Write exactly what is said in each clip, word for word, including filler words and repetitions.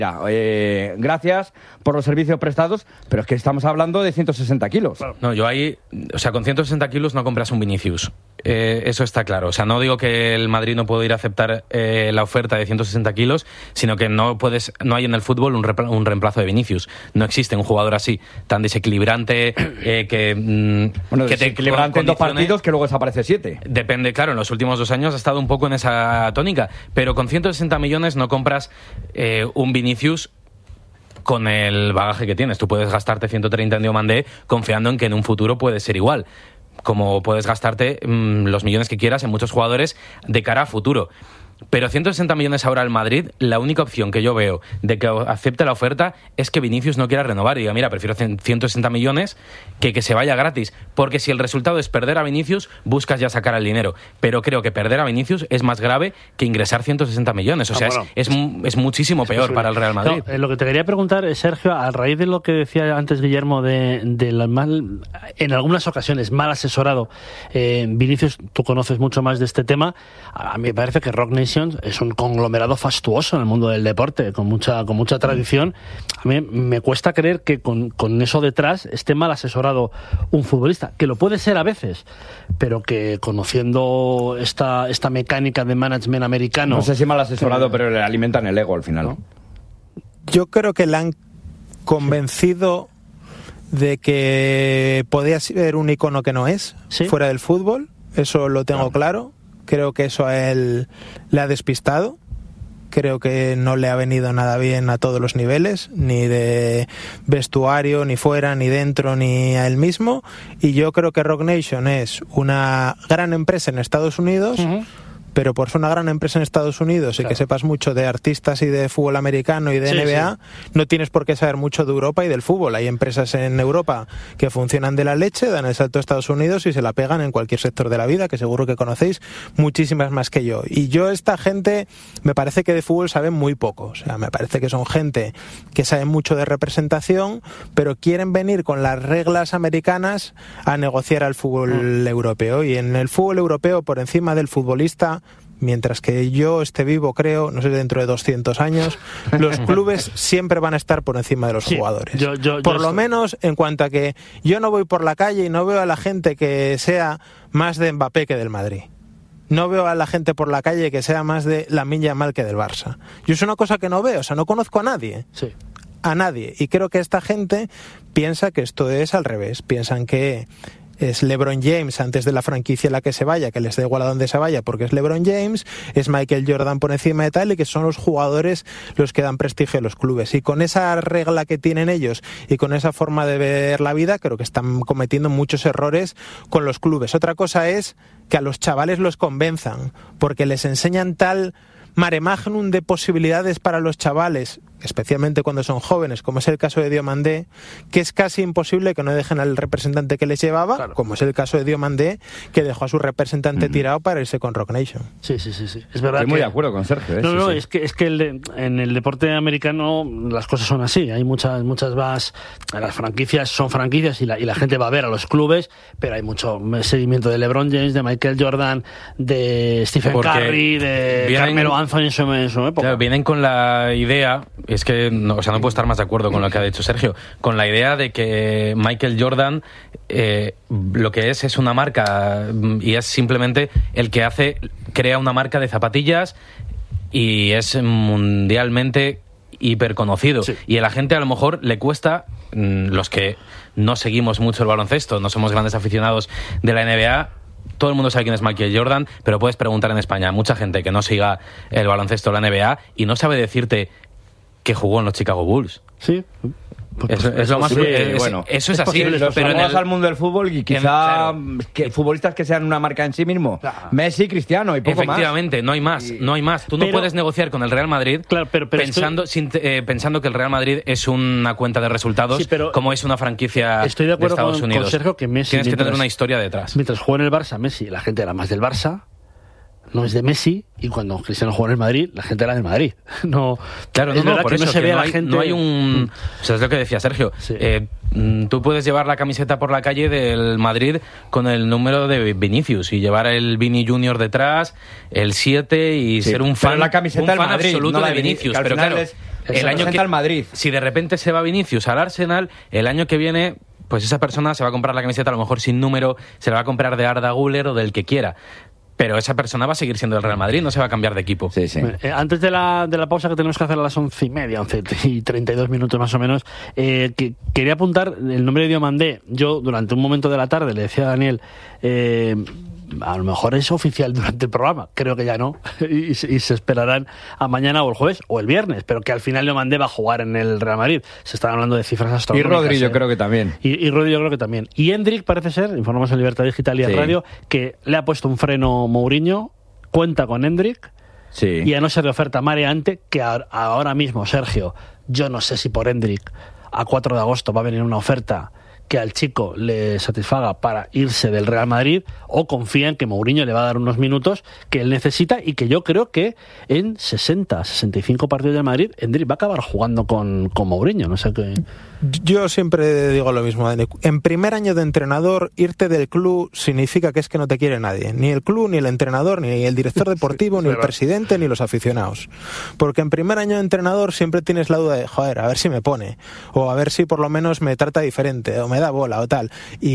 Ya, eh, gracias por los servicios prestados, pero es que estamos hablando de ciento sesenta kilos. No, yo ahí, o sea, con ciento sesenta kilos no compras un Vinicius. Eh, eso está claro. O sea, no digo que el Madrid no pueda ir a aceptar eh, la oferta de ciento sesenta kilos, sino que no puedes, no hay en el fútbol un, repla- un reemplazo de Vinicius. No existe un jugador así, tan desequilibrante, eh, que, mm, bueno, que te desequilibrante en dos partidos que luego desaparece siete. Depende, claro, en los últimos dos años ha estado un poco en esa tónica, pero con ciento sesenta millones no compras eh, un Vinicius con el bagaje que tienes. Tú puedes gastarte ciento treinta en Diomandé confiando en que en un futuro puede ser igual, como puedes gastarte mmm, los millones que quieras en muchos jugadores de cara a futuro. Pero ciento sesenta millones ahora al Madrid, la única opción que yo veo de que acepte la oferta es que Vinicius no quiera renovar y diga, mira, prefiero ciento sesenta millones que que se vaya gratis. Porque si el resultado es perder a Vinicius, buscas ya sacar el dinero. Pero creo que perder a Vinicius es más grave que ingresar ciento sesenta millones. O sea, ah, bueno, es, es, es muchísimo es peor posible para el Real Madrid. No, eh, lo que te quería preguntar, Sergio, a raíz de lo que decía antes Guillermo, de, de la mal, en algunas ocasiones mal asesorado, eh, Vinicius, tú conoces mucho más de este tema, a mí me parece que Rock Nation es un conglomerado fastuoso en el mundo del deporte, con mucha con mucha tradición. A mí me cuesta creer que con, con eso detrás esté mal asesorado un futbolista, que lo puede ser a veces, pero que conociendo esta, esta mecánica de management americano... No sé si mal asesorado, que, pero le alimentan el ego al final, ¿no? Yo creo que le han convencido de que podía ser un icono que no es, ¿sí?, fuera del fútbol. Eso lo tengo claro. claro. Creo que eso a él le ha despistado. Creo que no le ha venido nada bien a todos los niveles, ni de vestuario, ni fuera, ni dentro, ni a él mismo. Y yo creo que Rock Nation es una gran empresa en Estados Unidos, uh-huh, pero por ser una gran empresa en Estados Unidos, claro, y que sepas mucho de artistas y de fútbol americano y de sí, N B A, sí, no tienes por qué saber mucho de Europa y del fútbol. Hay empresas en Europa que funcionan de la leche, dan el salto a Estados Unidos y se la pegan en cualquier sector de la vida, que seguro que conocéis muchísimas más que yo. Y yo, esta gente, me parece que de fútbol saben muy poco. O sea, me parece que son gente que saben mucho de representación, pero quieren venir con las reglas americanas a negociar al fútbol mm. europeo. Y en el fútbol europeo, por encima del futbolista, mientras que yo esté vivo, creo, no sé, dentro de doscientos años, los clubes siempre van a estar por encima de los sí, jugadores. Yo, yo, por yo lo estoy... menos en cuanto a que yo no voy por la calle y no veo a la gente que sea más de Mbappé que del Madrid. No veo a la gente por la calle que sea más de Lamine Yamal que del Barça. Yo es una cosa que no veo, o sea, no conozco a nadie. Sí. A nadie. Y creo que esta gente piensa que esto es al revés. Piensan que es LeBron James antes de la franquicia a la que se vaya, que les da igual a dónde se vaya porque es LeBron James, es Michael Jordan por encima de tal, y que son los jugadores los que dan prestigio a los clubes. Y con esa regla que tienen ellos y con esa forma de ver la vida, creo que están cometiendo muchos errores con los clubes. Otra cosa es que a los chavales los convenzan, porque les enseñan tal mare magnum de posibilidades para los chavales, especialmente cuando son jóvenes, como es el caso de Diomandé, que es casi imposible que no dejen al representante que les llevaba, claro, como es el caso de Diomandé, que dejó a su representante mm. tirado para irse con Rock Nation. Sí, sí, sí, sí. Es verdad. Estoy que... muy de acuerdo con Sergio. ¿eh? No, sí, no, sí. es que es que el, en el deporte americano las cosas son así. Hay muchas muchas más. Las franquicias son franquicias y la, y la gente va a ver a los clubes, pero hay mucho seguimiento de LeBron James, de Michael Jordan, de Stephen Porque Curry, de vienen, Carmelo Anthony en su, en su época. Claro, vienen con la idea, es que no, o sea, no puedo estar más de acuerdo con lo que ha dicho Sergio, con la idea de que Michael Jordan eh, lo que es es una marca y es simplemente el que hace, crea una marca de zapatillas y es mundialmente hiperconocido. Sí. Y a la gente a lo mejor le cuesta, los que no seguimos mucho el baloncesto, no somos grandes aficionados de la N B A, todo el mundo sabe quién es Michael Jordan, pero puedes preguntar en España a mucha gente que no siga el baloncesto de la N B A y no sabe decirte que jugó en los Chicago Bulls. Sí. Eso es, es lo más posible, es, bueno, eso es, es así, posible, pero pero en el, al mundo del fútbol y quizá en, claro, que futbolistas que sean una marca en sí mismo, claro, Messi, Cristiano y poco efectivamente, más. no hay más, no hay más. Tú no pero, puedes negociar con el Real Madrid, claro, pero, pero pensando estoy... sin, eh, pensando que el Real Madrid es una cuenta de resultados, sí, pero como es una franquicia estoy de, acuerdo de Estados con, Unidos. Con Sergio, que Messi, tienes mientras, que tener una historia detrás. Mientras juega en el Barça, Messi, la gente era más del Barça, no es de Messi, y cuando Cristiano juega en el Madrid, la gente era del Madrid. No, claro, es no, verdad no, por que eso no se que ve no a la hay, gente. No hay un, o sea, es lo que decía Sergio. Sí. Eh, tú puedes llevar la camiseta por la calle del Madrid con el número de Vinicius y llevar el Vini Junior detrás, el siete y sí, ser un fan, la camiseta un del fan Madrid, absoluto no de Vinicius. Pero claro, es, el año que al Madrid. Si de repente se va Vinicius al Arsenal, el año que viene, pues esa persona se va a comprar la camiseta a lo mejor sin número, se la va a comprar de Arda Güler o del que quiera. Pero esa persona va a seguir siendo del Real Madrid, no se va a cambiar de equipo. Sí, sí. Eh, antes de la, de la pausa que tenemos que hacer a las once y media, once y treinta y dos minutos más o menos, eh, que, quería apuntar el nombre de Diomandé. Yo, durante un momento de la tarde, le decía a Daniel, eh, a lo mejor es oficial durante el programa, creo que ya no, y, y se esperarán a mañana o el jueves o el viernes, pero que al final Diomandé va a jugar en el Real Madrid. Se están hablando de cifras astronómicas. Y Rodri yo eh. creo que también. Y, y Rodri yo creo que también. Y Endrick parece ser, informamos en Libertad Digital y en sí. Radio, que le ha puesto un freno Mourinho, cuenta con Endrick, sí. y a no ser de oferta mareante, que a, ahora mismo, Sergio, yo no sé si por Endrick a cuatro de agosto va a venir una oferta que al chico le satisfaga para irse del Real Madrid, o confía en que Mourinho le va a dar unos minutos que él necesita, y que yo creo que en sesenta, sesenta y cinco partidos del Madrid Endrick va a acabar jugando con, con Mourinho, no sé qué. Yo siempre digo lo mismo, Dani. En primer año de entrenador, irte del club significa que es que no te quiere nadie. Ni el club, ni el entrenador, ni el director deportivo, sí, ni el presidente, ni los aficionados. Porque en primer año de entrenador siempre tienes la duda de, joder, a ver si me pone. O a ver si por lo menos me trata diferente, o me da bola, o tal.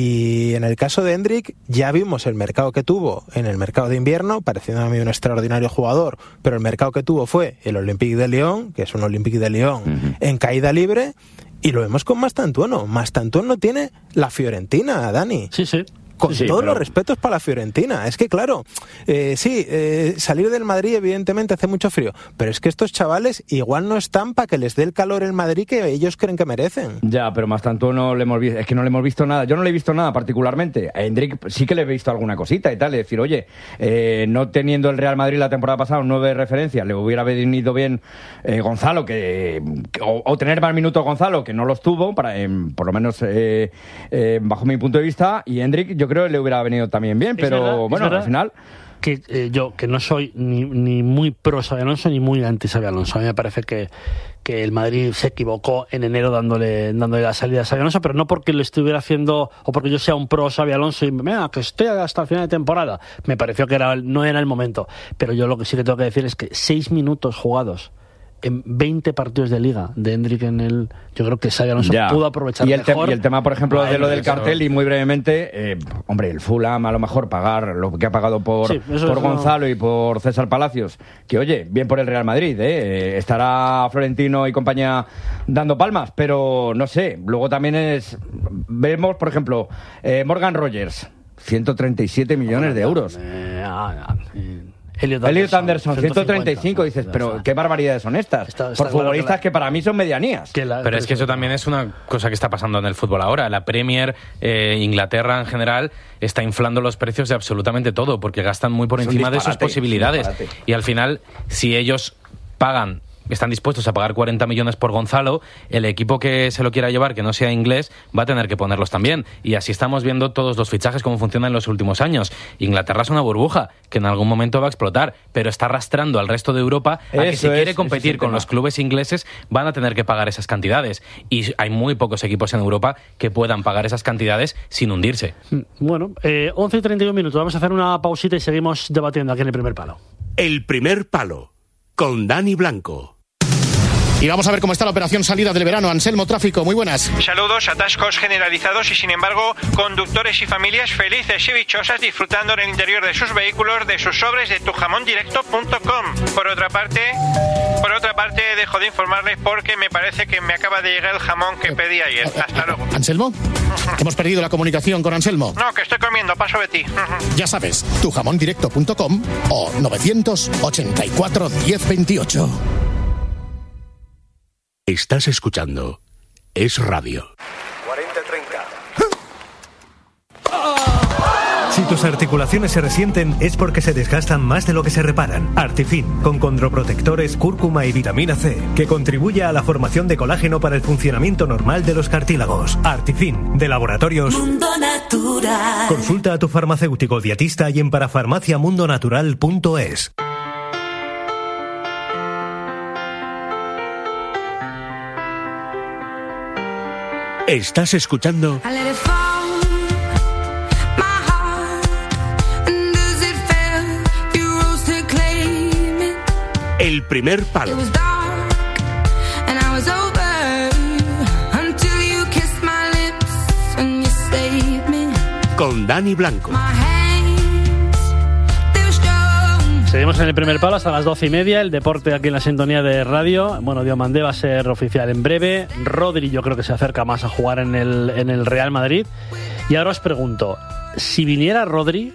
Y en el caso de Endrick, ya vimos el mercado que tuvo en el mercado de invierno, pareciendo a mí un extraordinario jugador, pero el mercado que tuvo fue el Olympique de Lyon, que es un Olympique de Lyon uh-huh. en caída libre. Y lo vemos con Mastantuono. Mastantuono tiene la Fiorentina, Dani. Sí, sí. Con sí, todos pero... los respetos para la Fiorentina. Es que, claro, eh, sí, eh, salir del Madrid evidentemente hace mucho frío, pero es que estos chavales igual no están para que les dé el calor el Madrid que ellos creen que merecen. Ya, pero Mastantuono le hemos visto, es que no le hemos visto nada. Yo no le he visto nada particularmente. A Endrick sí que le he visto alguna cosita y tal. Es decir, oye, eh, no teniendo el Real Madrid la temporada pasada un nueve de referencia, le hubiera venido bien eh, Gonzalo, que, que o, o tener más minutos Gonzalo, que no los tuvo, para, eh, por lo menos eh, eh, bajo mi punto de vista, y Endrick yo creo que le hubiera venido también bien, pero verdad, bueno, al final... Que eh, yo, que no soy ni, ni muy pro Xabi Alonso ni muy anti Xabi Alonso. A mí me parece que, que el Madrid se equivocó en enero dándole, dándole la salida a Xabi Alonso, pero no porque lo estuviera haciendo o porque yo sea un pro Xabi Alonso y mira, que esté hasta el final de temporada. Me pareció que era, no era el momento. Pero yo lo que sí que tengo que decir es que seis minutos jugados en veinte partidos de liga de Endrick en el... Yo creo que Xabi Alonso ya. pudo aprovechar y el mejor. Te, y el tema, por ejemplo, Ay, de lo del eso. cartel, y muy brevemente, eh, hombre, el Fulham a lo mejor pagar lo que ha pagado por, sí, eso, por eso Gonzalo no. y por César Palacios, que oye, bien por el Real Madrid, ¿eh? Estará Florentino y compañía dando palmas, pero no sé, luego también es... Vemos, por ejemplo, eh, Morgan Rogers, ciento treinta y siete millones de euros. Eh, ah, eh, Elliot Anderson, Anderson, Anderson ciento treinta y cinco, dices, pero qué barbaridades son estas. Está, está por futbolistas claro que, la, que para mí son medianías. Que la, pero es que eso también es una cosa que está pasando en el fútbol ahora. La Premier, eh, Inglaterra en general, está inflando los precios de absolutamente todo, porque gastan muy por encima de sus posibilidades. Y al final, si ellos pagan... están dispuestos a pagar cuarenta millones por Gonzalo, el equipo que se lo quiera llevar, que no sea inglés, va a tener que ponerlos también. Y así estamos viendo todos los fichajes, cómo funcionan en los últimos años. Inglaterra es una burbuja que en algún momento va a explotar, pero está arrastrando al resto de Europa a que si quiere competir con los clubes ingleses van a tener que pagar esas cantidades. Y hay muy pocos equipos en Europa que puedan pagar esas cantidades sin hundirse. Bueno, eh, once y treinta y un minutos. Vamos a hacer una pausita y seguimos debatiendo aquí en El Primer Palo. El Primer Palo, con Dani Blanco. Y vamos a ver cómo está la operación salida del verano. Anselmo Tráfico, muy buenas. Saludos, atascos generalizados y sin embargo conductores y familias felices y dichosas disfrutando en el interior de sus vehículos de sus sobres de tu jamón directo punto com. Por otra parte, por otra parte dejo de informarles porque me parece que me acaba de llegar el jamón que pedí ayer. Hasta luego. ¿Anselmo? Hemos perdido la comunicación con Anselmo. No, que estoy comiendo, paso de ti. Ya sabes, tu jamón directo punto com o novecientos ochenta y cuatro diez veintiocho. Estás escuchando Es Radio. cuarenta treinta. Si tus articulaciones se resienten es porque se desgastan más de lo que se reparan. Artifin, con condroprotectores, cúrcuma y vitamina C, que contribuye a la formación de colágeno para el funcionamiento normal de los cartílagos. Artifin, de Laboratorios Mundo Natural. Consulta a tu farmacéutico dietista y en parafarmacia mundo natural punto es. Estás escuchando El Primer Palo con Dani Blanco. Seguimos en el primer palo hasta las doce y media. El deporte aquí en la sintonía de radio. Bueno, Diomandé va a ser oficial en breve. Rodri yo creo que se acerca más a jugar en el, en el Real Madrid. Y ahora os pregunto, si viniera Rodri,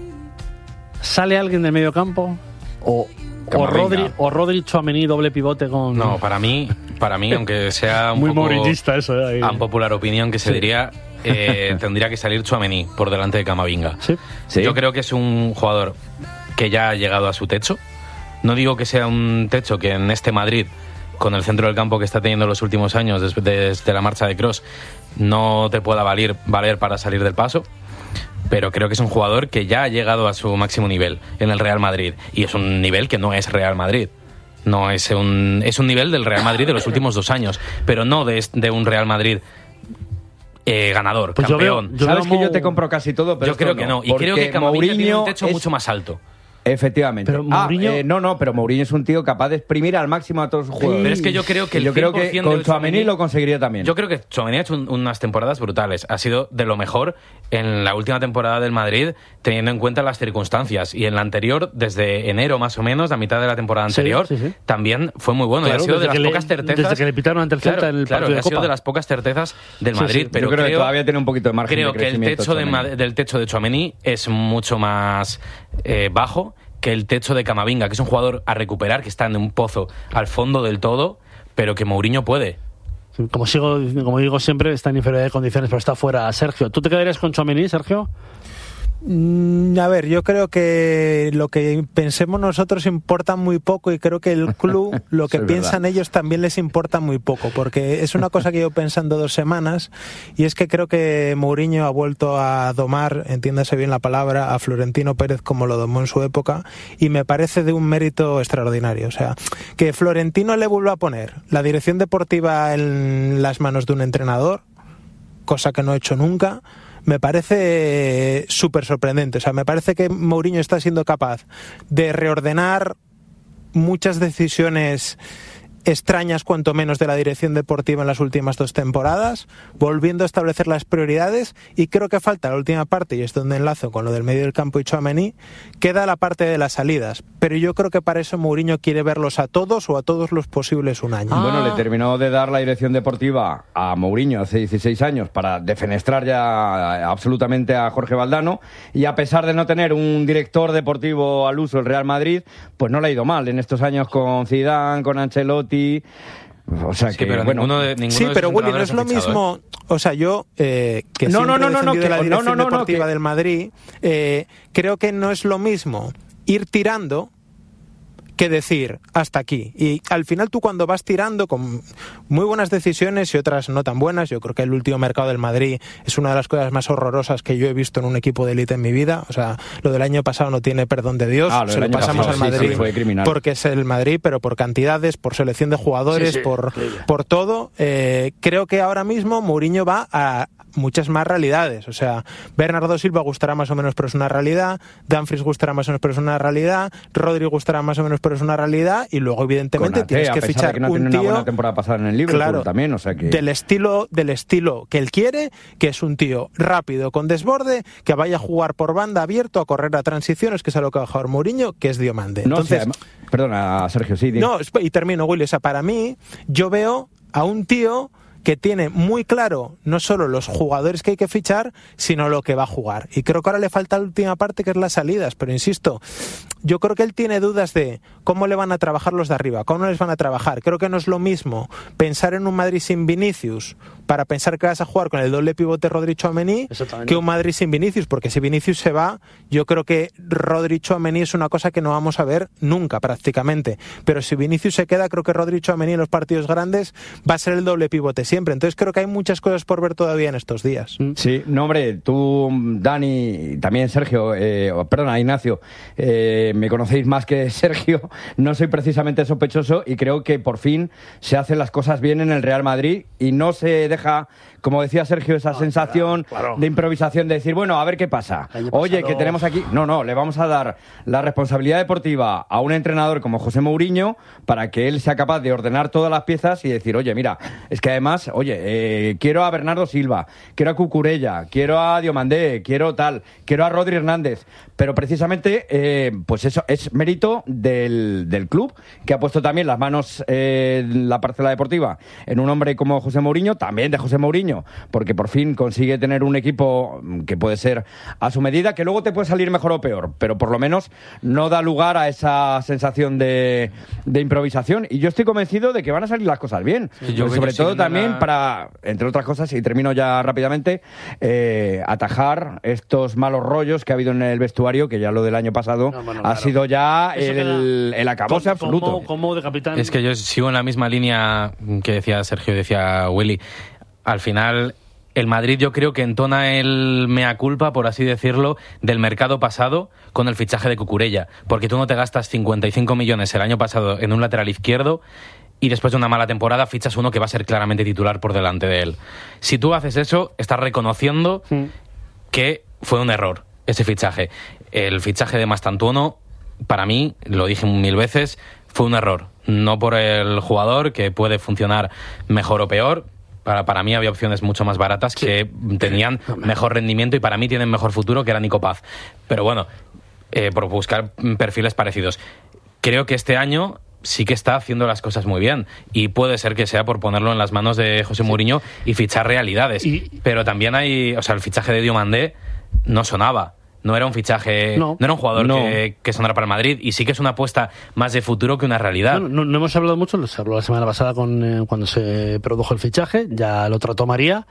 ¿sale alguien del medio campo? ¿O, o Rodri, o Rodri, Tchouaméni, doble pivote con...? No, para mí, para mí aunque sea un muy poco... morinista eso. ¿eh? Un popular opinión que se sí. diría... Eh, tendría que salir Tchouaméni por delante de Camavinga. ¿Sí? Sí. Yo creo que es un jugador que ya ha llegado a su techo. No digo que sea un techo que en este Madrid, con el centro del campo que está teniendo los últimos años desde, desde la marcha de Kroos, no te pueda valer, valer para salir del paso, pero creo que es un jugador que ya ha llegado a su máximo nivel en el Real Madrid, y es un nivel que no es Real Madrid. No es un, es un nivel del Real Madrid de los últimos dos años, pero no de, de un Real Madrid eh, ganador, pues campeón. Yo veo, yo Sabes veo que yo te compro casi todo, pero yo creo que no, y creo que Camavinga tiene un techo es... mucho más alto. Efectivamente. Pero Mourinho... ah, eh, no, no, pero Mourinho es un tío capaz de exprimir al máximo a todos sus jugadores. Pero es que yo creo que el yo creo que con Tchouaméni lo conseguiría también. Yo creo que Tchouaméni ha hecho un, unas temporadas brutales. Ha sido de lo mejor en la última temporada del Madrid, teniendo en cuenta las circunstancias. Y en la anterior, desde enero más o menos, la mitad de la temporada anterior, sí, sí, sí. también fue muy bueno. Claro, y ha sido de las le, pocas certezas. Desde que le pitaron ante el Celta claro, el claro, partido de ha sido Copa. de las pocas certezas del Madrid. Sí, sí. Pero yo creo, creo que todavía tiene un poquito de margen creo de crecimiento. Creo que el techo de, del techo de Tchouaméni es mucho más eh, bajo que el techo de Camavinga, que es un jugador a recuperar, que está en un pozo al fondo del todo, pero que Mourinho puede. Como sigo, como digo siempre, está en inferioridad de condiciones, pero está fuera. Sergio, ¿tú te quedarías con Tchouaméni, Sergio? A ver, yo creo que lo que pensemos nosotros importa muy poco, y creo que el club, lo que piensan verdad. ellos también les importa muy poco, porque es una cosa que llevo pensando dos semanas, y es que creo que Mourinho ha vuelto a domar, entiéndase bien la palabra, a Florentino Pérez como lo domó en su época, y me parece de un mérito extraordinario. O sea, que Florentino le vuelva a poner la dirección deportiva en las manos de un entrenador, cosa que no he hecho nunca, me parece súper sorprendente. O sea, me parece que Mourinho está siendo capaz de reordenar muchas decisiones extrañas, cuanto menos, de la dirección deportiva en las últimas dos temporadas, volviendo a establecer las prioridades, y creo que falta la última parte, y es donde enlazo con lo del medio del campo y Tchouaméni, queda la parte de las salidas, pero yo creo que para eso Mourinho quiere verlos a todos o a todos los posibles un año. Ah. Bueno, le terminó de dar la dirección deportiva a Mourinho hace dieciséis años para defenestrar ya absolutamente a Jorge Valdano, y a pesar de no tener un director deportivo al uso el Real Madrid, pues no le ha ido mal en estos años con Zidane, con Ancelotti. O sea sí, que pero bueno, ninguno de, ninguno sí, de pero Willy, no es lo fichado, mismo. ¿eh? O sea, yo eh, que no, siempre no, no, he defendido no, no, la que, dirección no, no, no, deportiva que... del Madrid, eh, creo que no es lo mismo ir tirando que decir hasta aquí. Y al final tú, cuando vas tirando con muy buenas decisiones y otras no tan buenas, yo creo que el último mercado del Madrid es una de las cosas más horrorosas que yo he visto en un equipo de élite en mi vida. O sea, lo del año pasado no tiene perdón de Dios. Ah, lo se lo pasamos pasado, al Madrid, sí, sí, fue criminal. porque es el Madrid, pero por cantidades, por selección de jugadores, sí, sí, por, sí. por todo. Eh, creo que ahora mismo Mourinho va a muchas más realidades. O sea, Bernardo Silva gustará más o menos, pero es una realidad. Dumfries gustará más o menos, pero es una realidad. Rodri gustará más o menos, pero es una realidad. Y luego, evidentemente, Ate, tienes que fichar de que no un tiene tío, una buena temporada pasada en el Liverpool, claro, también, o sea que... del estilo del estilo que él quiere, que es un tío rápido, con desborde, que vaya a jugar por banda, abierto, a correr a transiciones, que es a lo que va a jugar Mourinho, que es Diomande. No, Entonces, o sea, perdona, Sergio, sí. no, y termino, Willy. O sea, para mí, yo veo a un tío que tiene muy claro no solo los jugadores que hay que fichar, sino lo que va a jugar. Y creo que ahora le falta la última parte, que es las salidas. Pero insisto, yo creo que él tiene dudas de cómo le van a trabajar los de arriba, cómo no les van a trabajar. Creo que no es lo mismo pensar en un Madrid sin Vinicius para pensar que vas a jugar con el doble pivote Rodri Tchouaméni que un Madrid sin Vinicius, porque si Vinicius se va, yo creo que Rodri Tchouaméni es una cosa que no vamos a ver nunca prácticamente. Pero si Vinicius se queda, creo que Rodri Tchouaméni en los partidos grandes va a ser el doble pivote siempre. Entonces creo que hay muchas cosas por ver todavía en estos días. Sí, no, hombre, tú, Dani, y también Sergio, eh, perdona, Ignacio, eh, que me conocéis más que Sergio, no soy precisamente sospechoso y creo que por fin se hacen las cosas bien en el Real Madrid y no se deja, como decía Sergio, esa no, sensación claro, claro. de improvisación, de decir, bueno, a ver qué pasa. Oye, pasado... que tenemos aquí... No, no, le vamos a dar la responsabilidad deportiva a un entrenador como José Mourinho para que él sea capaz de ordenar todas las piezas y decir, oye, mira, es que además, oye, eh, quiero a Bernardo Silva, quiero a Cucurella, quiero a Diomandé, quiero tal, quiero a Rodri Hernández, pero precisamente, eh, pues eso es mérito del, del club, que ha puesto también las manos eh, en la parcela deportiva en un hombre como José Mourinho, también de José Mourinho, porque por fin consigue tener un equipo que puede ser a su medida, que luego te puede salir mejor o peor, pero por lo menos no da lugar a esa sensación de, de improvisación, y yo estoy convencido de que van a salir las cosas bien, sí, yo sobre todo también la... para, entre otras cosas, y termino ya rápidamente, eh, atajar estos malos rollos que ha habido en el vestuario, que ya lo del año pasado no, bueno, ha claro. sido ya el, el acabose absoluto. Como, como de capitán. Es que yo sigo en la misma línea que decía Sergio, decía Willy. Al final, el Madrid yo creo que entona el mea culpa, por así decirlo, del mercado pasado con el fichaje de Cucurella, porque tú no te gastas cincuenta y cinco millones el año pasado en un lateral izquierdo y después de una mala temporada fichas uno que va a ser claramente titular por delante de él. Si tú haces eso, estás reconociendo mm. que fue un error ese fichaje. El fichaje de Mastantuono, para mí, lo dije mil veces, fue un error. No por el jugador, que puede funcionar mejor o peor. Para, para mí había opciones mucho más baratas sí. que tenían mejor rendimiento y para mí tienen mejor futuro, que era Nico Paz. Pero bueno, eh, por buscar perfiles parecidos. Creo que este año sí que está haciendo las cosas muy bien y puede ser que sea por ponerlo en las manos de José sí. Mourinho y fichar realidades. Y... Pero también hay, o sea, el fichaje de Diomandé no sonaba. No era un fichaje, no, no era un jugador no. que, que sonara para el Madrid, y sí que es una apuesta más de futuro que una realidad. No, no, no hemos hablado mucho, se habló la semana pasada con eh, cuando se produjo el fichaje, ya lo trató María.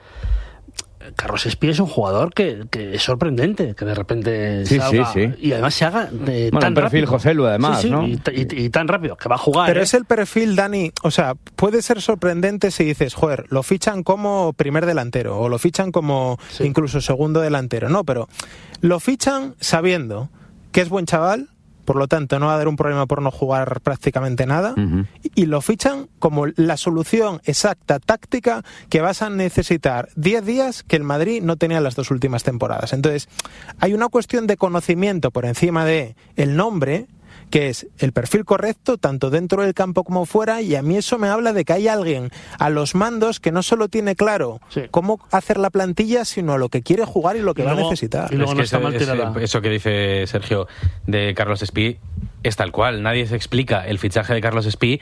Carlos Espí es un jugador que, que es sorprendente, que de repente sí, salga sí, sí. y además se haga de, bueno, tan un perfil rápido. Joselu, además, sí, sí, ¿no? Y, y, y tan rápido, que va a jugar. Pero ¿eh? es el perfil, Dani, o sea, puede ser sorprendente si dices, joder, lo fichan como primer delantero o lo fichan como sí. incluso segundo delantero, no, pero lo fichan sabiendo que es buen chaval, por lo tanto no va a haber un problema por no jugar prácticamente nada, uh-huh. y lo fichan como la solución exacta, táctica, que vas a necesitar diez días que el Madrid no tenía en las dos últimas temporadas. Entonces, hay una cuestión de conocimiento por encima de el nombre, que es el perfil correcto, tanto dentro del campo como fuera, y a mí eso me habla de que hay alguien a los mandos que no solo tiene claro sí. cómo hacer la plantilla, sino lo que quiere jugar y lo que y va luego, a necesitar. Y luego es no está ese, mal tirada. Ese, eso que dice Sergio de Carlos Espí es tal cual. Nadie se explica el fichaje de Carlos Espí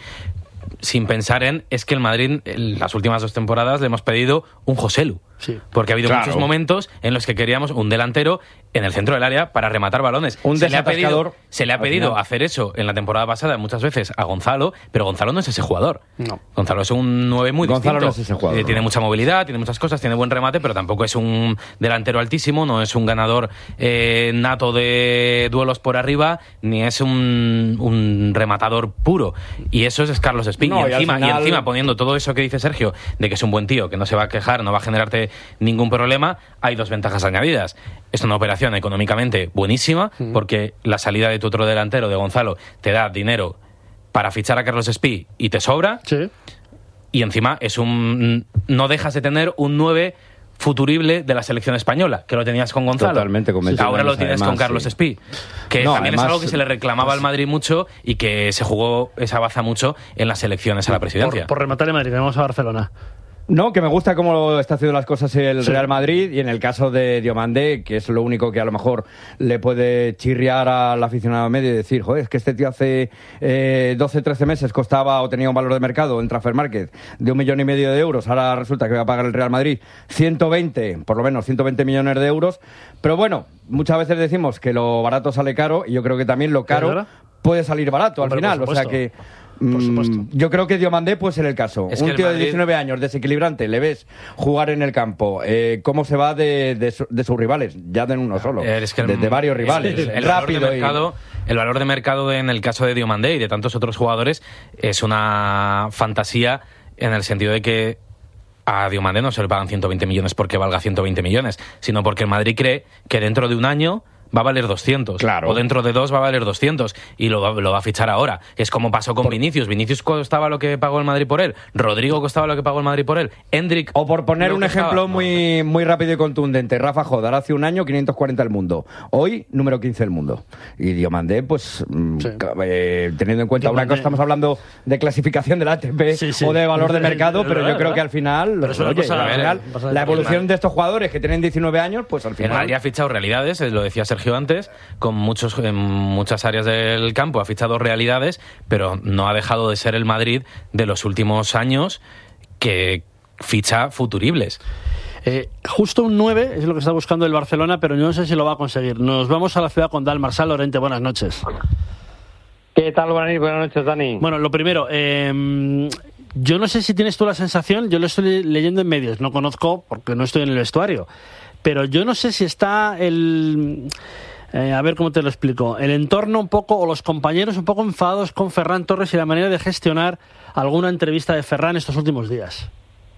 sin pensar en, es que el Madrid en las últimas dos temporadas le hemos pedido un Joselu. Sí. Porque ha habido claro. muchos momentos en los que queríamos un delantero en el centro del área para rematar balones. Un se le ha pedido, se le ha pedido hacer eso en la temporada pasada muchas veces a Gonzalo, pero Gonzalo no es ese jugador. No. Gonzalo es un nueve muy Gonzalo distinto. No es ese jugador, eh, tiene mucha movilidad, tiene muchas cosas, tiene buen remate, pero tampoco es un delantero altísimo, no es un ganador eh, nato de duelos por arriba, ni es un, un rematador puro. Y eso es Carlos Espí. No, y, encima, y, final... y encima poniendo todo eso que dice Sergio, de que es un buen tío, que no se va a quejar, no va a generarte ningún problema, hay dos ventajas añadidas. Es una operación económicamente buenísima, mm. porque la salida de tu otro delantero, de Gonzalo, te da dinero para fichar a Carlos Espí y te sobra. Sí. Y encima es un no dejas de tener un nueve futurible de la selección española, que lo tenías con Gonzalo. Totalmente convencido. Ahora lo tienes además, con Carlos sí. Espí, que no, también además, es algo que se le reclamaba al Madrid mucho y que se jugó esa baza mucho en las elecciones a la presidencia. Por, por rematar en Madrid, vamos a Barcelona. No, que me gusta cómo está haciendo las cosas el sí. Real Madrid, y en el caso de Diomandé, que es lo único que a lo mejor le puede chirriar al aficionado medio y decir, joder, es que este tío hace eh, doce, trece meses costaba o tenía un valor de mercado en Transfer Market de un millón y medio de euros, ahora resulta que va a pagar el Real Madrid ciento veinte, por lo menos ciento veinte millones de euros, pero bueno, muchas veces decimos que lo barato sale caro, y yo creo que también lo caro puede salir barato al final, o sea que por supuesto. Yo creo que Diomandé puede ser el caso. Es un tío Madrid... de diecinueve años, desequilibrante, le ves jugar en el campo, eh, cómo se va de, de, de sus rivales, ya de uno solo, es que el, de, de varios rivales. El, el, rápido valor de mercado, y... el valor de mercado en el caso de Diomandé y de tantos otros jugadores es una fantasía, en el sentido de que a Diomandé no se le pagan ciento veinte millones porque valga ciento veinte millones, sino porque el Madrid cree que dentro de un año va a valer doscientos. Claro. O dentro de dos va a valer doscientos. Y lo va, lo va a fichar ahora. Es como pasó con por... Vinicius. Vinicius costaba lo que pagó el Madrid por él. Rodrigo costaba lo que pagó el Madrid por él. Endrick... O por poner un ejemplo muy, muy rápido y contundente. Rafa Jodar hace un año quinientos cuarenta del mundo. Hoy, número quince del mundo. Y Diomandé, pues, sí. eh, teniendo en cuenta Diomandé. Una cosa, estamos hablando de clasificación del A T P sí, sí. o de valor de mercado, pero yo creo que al final, oye, cosa, al final ver, la evolución de estos jugadores que tienen diecinueve años, pues al final... El Madrid ha fichado realidades, lo decía Sergio antes, con muchos en muchas áreas del campo ha fichado realidades, pero no ha dejado de ser el Madrid de los últimos años que ficha futuribles. Eh, justo un nueve es lo que está buscando el Barcelona, pero no sé si lo va a conseguir. Nos vamos a la ciudad condal. Marsal Lorente, buenas noches. ¿Qué tal, Buenas noches, Dani? Bueno, lo primero, eh, yo no sé si tienes tú la sensación, yo lo estoy leyendo en medios, no conozco porque no estoy en el vestuario, pero yo no sé si está el... Eh, a ver cómo te lo explico. El entorno un poco, o los compañeros un poco enfadados con Ferran Torres y la manera de gestionar alguna entrevista de Ferran estos últimos días.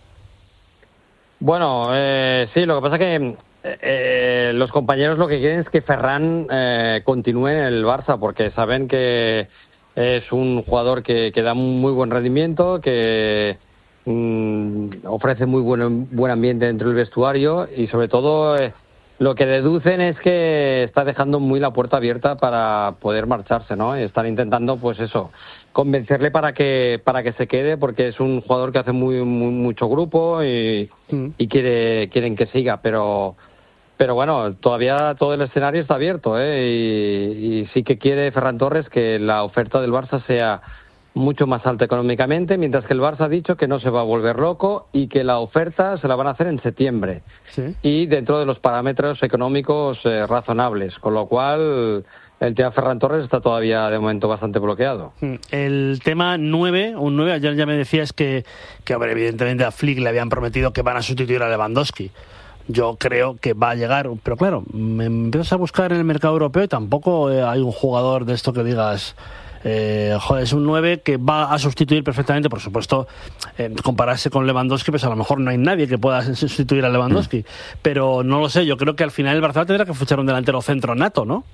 Bueno, eh, sí, lo que pasa es que eh, los compañeros lo que quieren es que Ferran eh, continúe en el Barça, porque saben que es un jugador que, que da muy buen rendimiento, que mm, ofrece muy buen, buen ambiente dentro del vestuario y sobre todo eh, lo que deducen es que está dejando muy la puerta abierta para poder marcharse, ¿no? Y están intentando, pues eso, convencerle para que para que se quede, porque es un jugador que hace muy, muy mucho grupo y, mm. y quiere quieren que siga, pero pero bueno, todavía todo el escenario está abierto, ¿eh? Y, y sí que quiere Ferran Torres que la oferta del Barça sea mucho más alta económicamente, mientras que el Barça ha dicho que no se va a volver loco y que la oferta se la van a hacer en septiembre. Sí. Y dentro de los parámetros económicos eh, razonables, con lo cual el tema Ferran Torres está todavía de momento bastante bloqueado. El tema nueve, un nueve, ayer ya me decías que, que hombre, evidentemente a Flick le habían prometido que van a sustituir a Lewandowski. Yo creo que va a llegar, pero claro, me empiezas a buscar en el mercado europeo y tampoco hay un jugador de esto que digas... Eh, joder, es un nueve que va a sustituir perfectamente, por supuesto, eh, compararse con Lewandowski, pues a lo mejor no hay nadie que pueda sustituir a Lewandowski, mm. pero no lo sé, yo creo que al final el Barcelona tendrá que fichar un delantero centro nato, ¿no?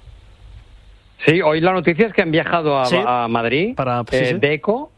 Sí, hoy la noticia es que han viajado a, ¿Sí? a Madrid para, pues, eh, sí, sí. Deco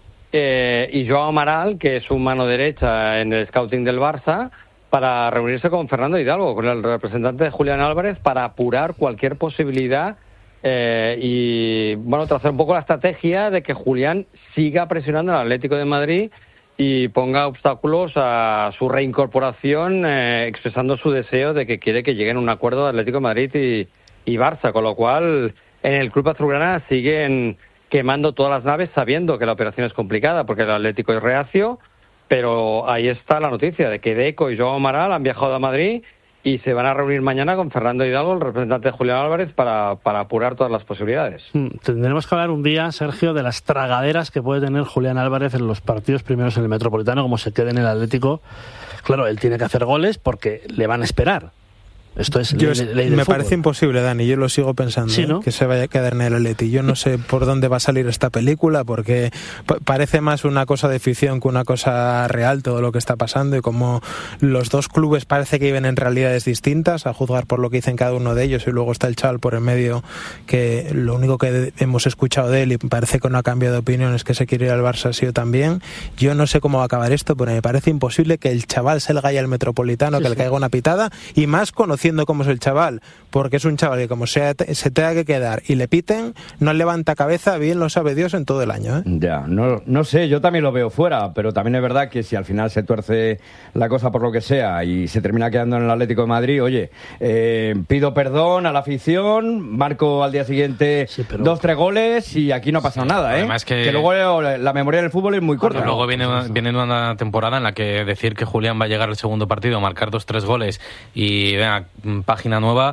eh, y Joao Amaral, que es su mano derecha en el scouting del Barça, para reunirse con Fernando Hidalgo, con el representante de Julián Álvarez, para apurar cualquier posibilidad Eh, y bueno, trazar un poco la estrategia de que Julián siga presionando al Atlético de Madrid y ponga obstáculos a su reincorporación, eh, expresando su deseo de que quiere que lleguen a un acuerdo de Atlético de Madrid y, y Barça, con lo cual en el club azulgrana siguen quemando todas las naves sabiendo que la operación es complicada porque el Atlético es reacio, pero ahí está la noticia de que Deco y Joao Amaral han viajado a Madrid y se van a reunir mañana con Fernando Hidalgo, el representante de Julián Álvarez, para, para apurar todas las posibilidades. Tendremos que hablar un día, Sergio, de las tragaderas que puede tener Julián Álvarez en los partidos primeros en el Metropolitano, como se quede en el Atlético. Claro, él tiene que hacer goles porque le van a esperar. Esto es yo, ley, ley del me fútbol. Parece imposible, Dani, yo lo sigo pensando, ¿Sí, no? ¿eh? que se vaya a quedar en el Atleti. Yo no sé por dónde va a salir esta película, porque p- parece más una cosa de ficción que una cosa real todo lo que está pasando, y como los dos clubes parece que viven en realidades distintas, a juzgar por lo que dicen cada uno de ellos, y luego está el chaval por en medio, que lo único que hemos escuchado de él, y parece que no ha cambiado de opinión, es que se quiere ir al Barça sí o también. Yo no sé cómo va a acabar esto, pero me parece imposible que el chaval se le vaya al Metropolitano, sí, que sí. le caiga una pitada, y más conociendo cómo es el chaval, porque es un chaval que como sea, se tenga que quedar y le piten, no levanta cabeza, bien lo sabe Dios, en todo el año, ¿eh? Ya, no, no sé, yo también lo veo fuera, pero también es verdad que si al final se tuerce la cosa por lo que sea y se termina quedando en el Atlético de Madrid, oye, eh, pido perdón a la afición, marco al día siguiente sí, pero... dos, tres goles y aquí no ha pasado sí, nada, ¿eh? Además que... que luego la memoria del fútbol es muy corta. Luego viene, viene una temporada en la que decir que Julián va a llegar al segundo partido, marcar dos, tres goles y venga, página nueva,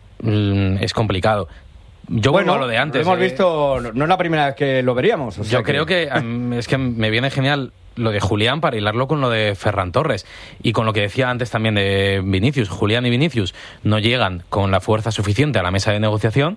es complicado. Yo bueno, vuelvo a lo de antes. Lo hemos eh. visto, no es la primera vez que lo veríamos. O sea yo que... creo que es que me viene genial lo de Julián para hilarlo con lo de Ferran Torres y con lo que decía antes también de Vinicius. Julián y Vinicius no llegan con la fuerza suficiente a la mesa de negociación.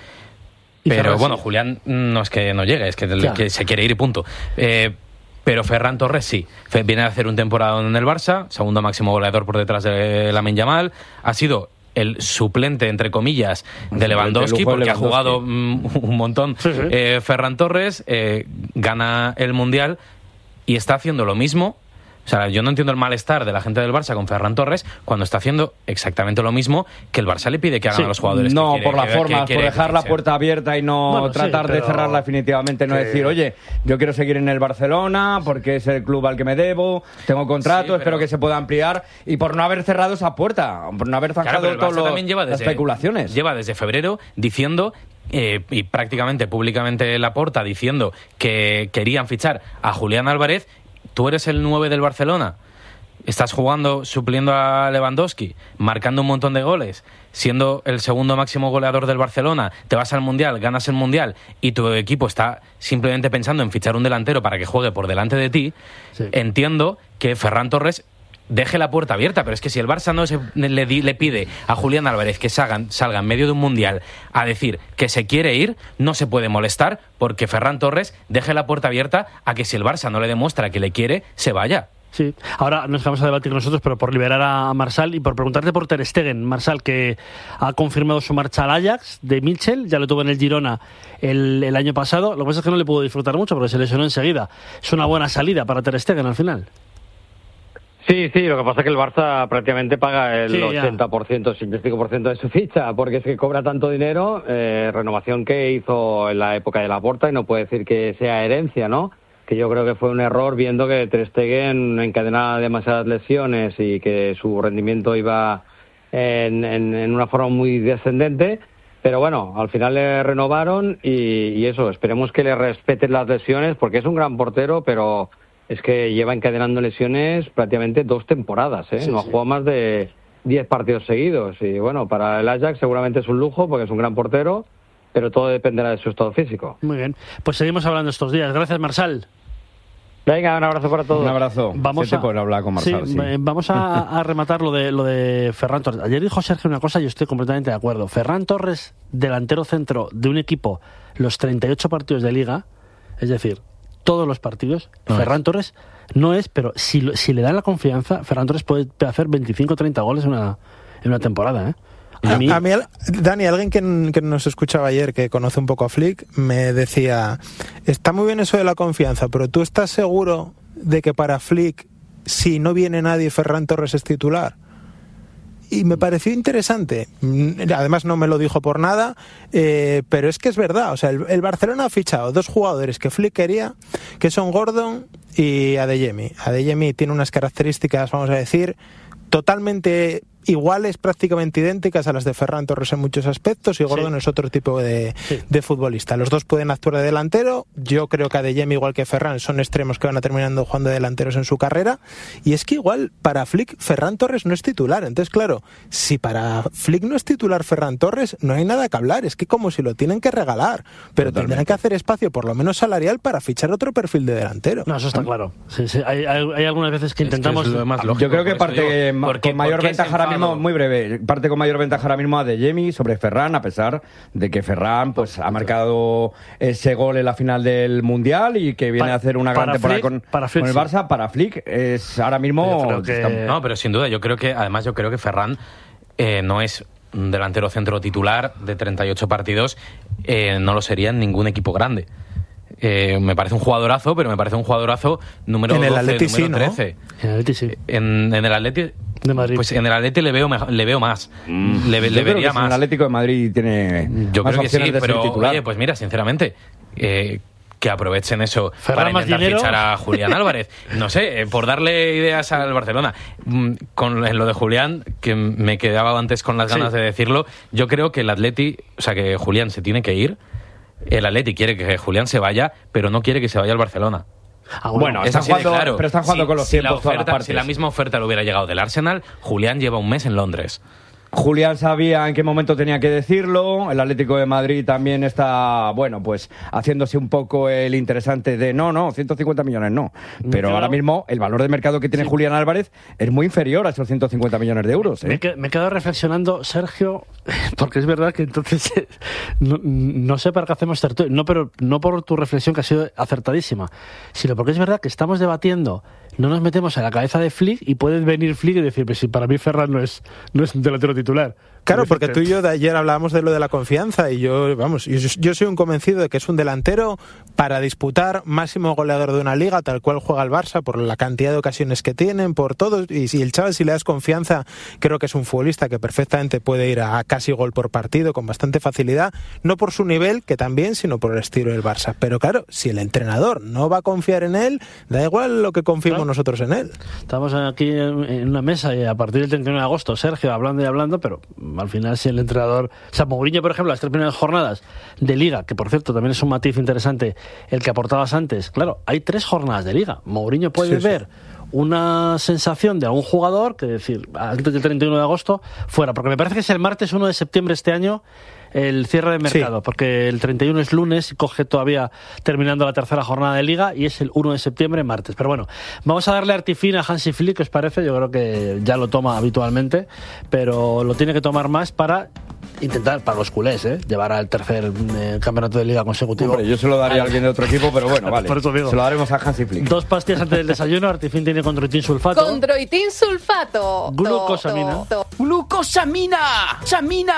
Pero Ferran, bueno, sí. Julián no es que no llegue, es que, claro. que se quiere ir y punto. Eh, Pero Ferran Torres sí, viene a hacer un temporada en el Barça, segundo máximo goleador por detrás de Lamine Yamal, ha sido el suplente, entre comillas, de Lewandowski, porque ha jugado mm, un montón. Sí, sí. Eh, Ferran Torres eh, gana el Mundial y está haciendo lo mismo. O sea, yo no entiendo el malestar de la gente del Barça con Ferran Torres cuando está haciendo exactamente lo mismo que el Barça le pide que hagan sí. a los jugadores. No, que quiere, por la que, forma, que quiere, por dejar que la puerta abierta y no bueno, tratar sí, de cerrarla definitivamente, no que... decir, oye, yo quiero seguir en el Barcelona porque es el club al que me debo, tengo contrato, sí, pero... espero que se pueda ampliar, y por no haber cerrado esa puerta, por no haber zanjado claro, todas las especulaciones. Lleva desde febrero diciendo... Eh, y prácticamente públicamente Laporta diciendo que querían fichar a Julián Álvarez. Tú eres el nueve del Barcelona, estás jugando, supliendo a Lewandowski, marcando un montón de goles, siendo el segundo máximo goleador del Barcelona, te vas al Mundial, ganas el Mundial y tu equipo está simplemente pensando en fichar un delantero para que juegue por delante de ti. Sí. Entiendo que Ferran Torres deje la puerta abierta, pero es que si el Barça no se, le, le pide a Julián Álvarez que salga, salga en medio de un Mundial a decir que se quiere ir, no se puede molestar porque Ferran Torres deje la puerta abierta a que si el Barça no le demuestra que le quiere, se vaya. Sí, ahora nos vamos a debatir nosotros, pero por liberar a Marsal y por preguntarte por Ter Stegen. Marsal, que ha confirmado su marcha al Ajax de Mitchell, ya lo tuvo en el Girona el, el año pasado. Lo que pasa es que no le pudo disfrutar mucho porque se lesionó enseguida. Es una buena salida para Ter Stegen al final. Sí, sí, lo que pasa es que el Barça prácticamente paga el sí, ochenta por ciento, ochenta y cinco por ciento de su ficha, porque es que cobra tanto dinero, eh, renovación que hizo en la época de Laporta, y no puede decir que sea herencia, ¿no? Que yo creo que fue un error viendo que Ter Stegen encadenaba demasiadas lesiones y que su rendimiento iba en, en, en una forma muy descendente, pero bueno, al final le renovaron y, y eso, esperemos que le respeten las lesiones, porque es un gran portero, pero... es que lleva encadenando lesiones prácticamente dos temporadas, ¿eh? Sí, no ha jugado sí. más de diez partidos seguidos. Y bueno, para el Ajax seguramente es un lujo porque es un gran portero, pero todo dependerá de su estado físico. Muy bien, pues seguimos hablando estos días. Gracias, Marsal. Venga, un abrazo para todos. Un abrazo. Vamos a hablar con Marsal. Sí, sí. Vamos a, a rematar lo de, lo de Ferran Torres. Ayer dijo Sergio una cosa y yo estoy completamente de acuerdo. Ferran Torres, delantero centro de un equipo, los treinta y ocho partidos de Liga, es decir... todos los partidos, no Ferran es. Torres no es, pero si, si le dan la confianza, Ferran Torres puede hacer veinticinco o treinta goles en una, en una temporada, ¿eh? A, a mí, a mí, Dani, alguien que, que nos escuchaba ayer, que conoce un poco a Flick, me decía, está muy bien eso de la confianza, pero ¿tú estás seguro de que para Flick, si no viene nadie, Ferran Torres es titular? Y me pareció interesante, además no me lo dijo por nada, eh, pero es que es verdad, o sea, el, el Barcelona ha fichado dos jugadores que Flick quería, que son Gordon y Adeyemi. Adeyemi tiene unas características, vamos a decir, totalmente iguales, prácticamente idénticas a las de Ferran Torres en muchos aspectos, y Gordon sí. es otro tipo de, sí. de futbolista. Los dos pueden actuar de delantero. Yo creo que Adeyemi, igual que Ferran, son extremos que van a terminando jugando de delanteros en su carrera, y es que igual para Flick Ferran Torres no es titular. Entonces, claro, si para Flick no es titular Ferran Torres, no hay nada que hablar, es que como si lo tienen que regalar, pero Totalmente. Tendrán que hacer espacio, por lo menos salarial, para fichar otro perfil de delantero. No, eso está claro. Sí, sí. Hay, hay, hay algunas veces que es intentamos... Que es lo más lógico, yo creo que parte digo, porque, con mayor ventaja ahora mismo, muy breve, parte con mayor ventaja ahora mismo a Adeyemi sobre Ferran, a pesar de que Ferran pues ha marcado ese gol en la final del Mundial y que viene pa, a hacer una gran temporada Flick, con, con Flick, el Barça. Sí. Para Flick es ahora mismo... Que... Está... No, pero sin duda, yo creo que, además yo creo que Ferran eh, no es un delantero centro titular de treinta y ocho partidos, eh, no lo sería en ningún equipo grande. Eh, me parece un jugadorazo, pero me parece un jugadorazo número en el doce, Atleti número sí, ¿no? trece. En el Atleti sí. En, en el Atleti de Madrid. Pues en el Atleti le veo mejor, le veo más. Mm. Le, le Yo vería creo que más. En el Atlético de Madrid tiene Yo más creo que opciones sí, de pero ser titular. oye, pues mira, sinceramente, eh, que aprovechen eso Ferran para intentar dinero. fichar a Julián Álvarez. No sé, eh, por darle ideas al Barcelona. Mm, con en lo de Julián, que me quedaba antes con las ganas sí. de decirlo, yo creo que el Atleti, o sea, que Julián se tiene que ir. El Atleti quiere que Julián se vaya, pero no quiere que se vaya al Barcelona. Ah, bueno, bueno están jugando, claro. pero están jugando si, con los si tiempos la oferta, todas las partes. Si la misma oferta le hubiera llegado del Arsenal, Julián lleva un mes en Londres. Julián sabía en qué momento tenía que decirlo. El Atlético de Madrid también está, bueno, pues haciéndose un poco el interesante de no, no, ciento cincuenta millones no. Pero Yo... ahora mismo el valor de mercado que tiene sí. Julián Álvarez es muy inferior a esos ciento cincuenta millones de euros. ¿eh? Me, que, me he quedado reflexionando, Sergio, porque es verdad que entonces no, no sé para qué hacemos tertulia, no, pero no por tu reflexión que ha sido acertadísima, sino porque es verdad que estamos debatiendo, no nos metemos en la cabeza de Flick y puede venir Flick y decir, pues si para mí Ferran no es, no es un delantero titular. Claro, porque tú y yo de ayer hablábamos de lo de la confianza y yo, vamos, yo, yo soy un convencido de que es un delantero para disputar máximo goleador de una liga, tal cual juega el Barça, por la cantidad de ocasiones que tienen, por todo. Y si el chaval, si le das confianza, creo que es un futbolista que perfectamente puede ir a casi gol por partido con bastante facilidad, no por su nivel, que también, sino por el estilo del Barça. Pero claro, si el entrenador no va a confiar en él, da igual lo que confiemos claro. nosotros en él. Estamos aquí en una mesa y a partir del treinta y uno de agosto, Sergio, hablando y hablando, pero al final si el entrenador... O sea, Mourinho, por ejemplo, las tres primeras jornadas de Liga, que por cierto también es un matiz interesante el que aportabas antes, claro, hay tres jornadas de Liga. Mourinho puede sí, ver sí. una sensación de algún jugador que decir, antes del treinta y uno de agosto, fuera, porque me parece que es el martes uno de septiembre este año el cierre de mercado, sí. porque el treinta y uno es lunes y coge todavía terminando la tercera jornada de Liga y es el uno de septiembre, martes. Pero bueno, vamos a darle artifín a Hansi Flick, ¿qué os parece? Yo creo que ya lo toma habitualmente, pero lo tiene que tomar más para intentar, para los culés, ¿eh? llevar al tercer eh, campeonato de Liga consecutivo. Hombre, yo se lo daría a alguien de otro equipo, pero bueno, vale. Por eso digo. Se lo daremos a Hansi Flick. Dos pastillas antes del desayuno, artifín tiene condroitin sulfato. Condroitin sulfato. Glucosamina. Glucosamina. Samina.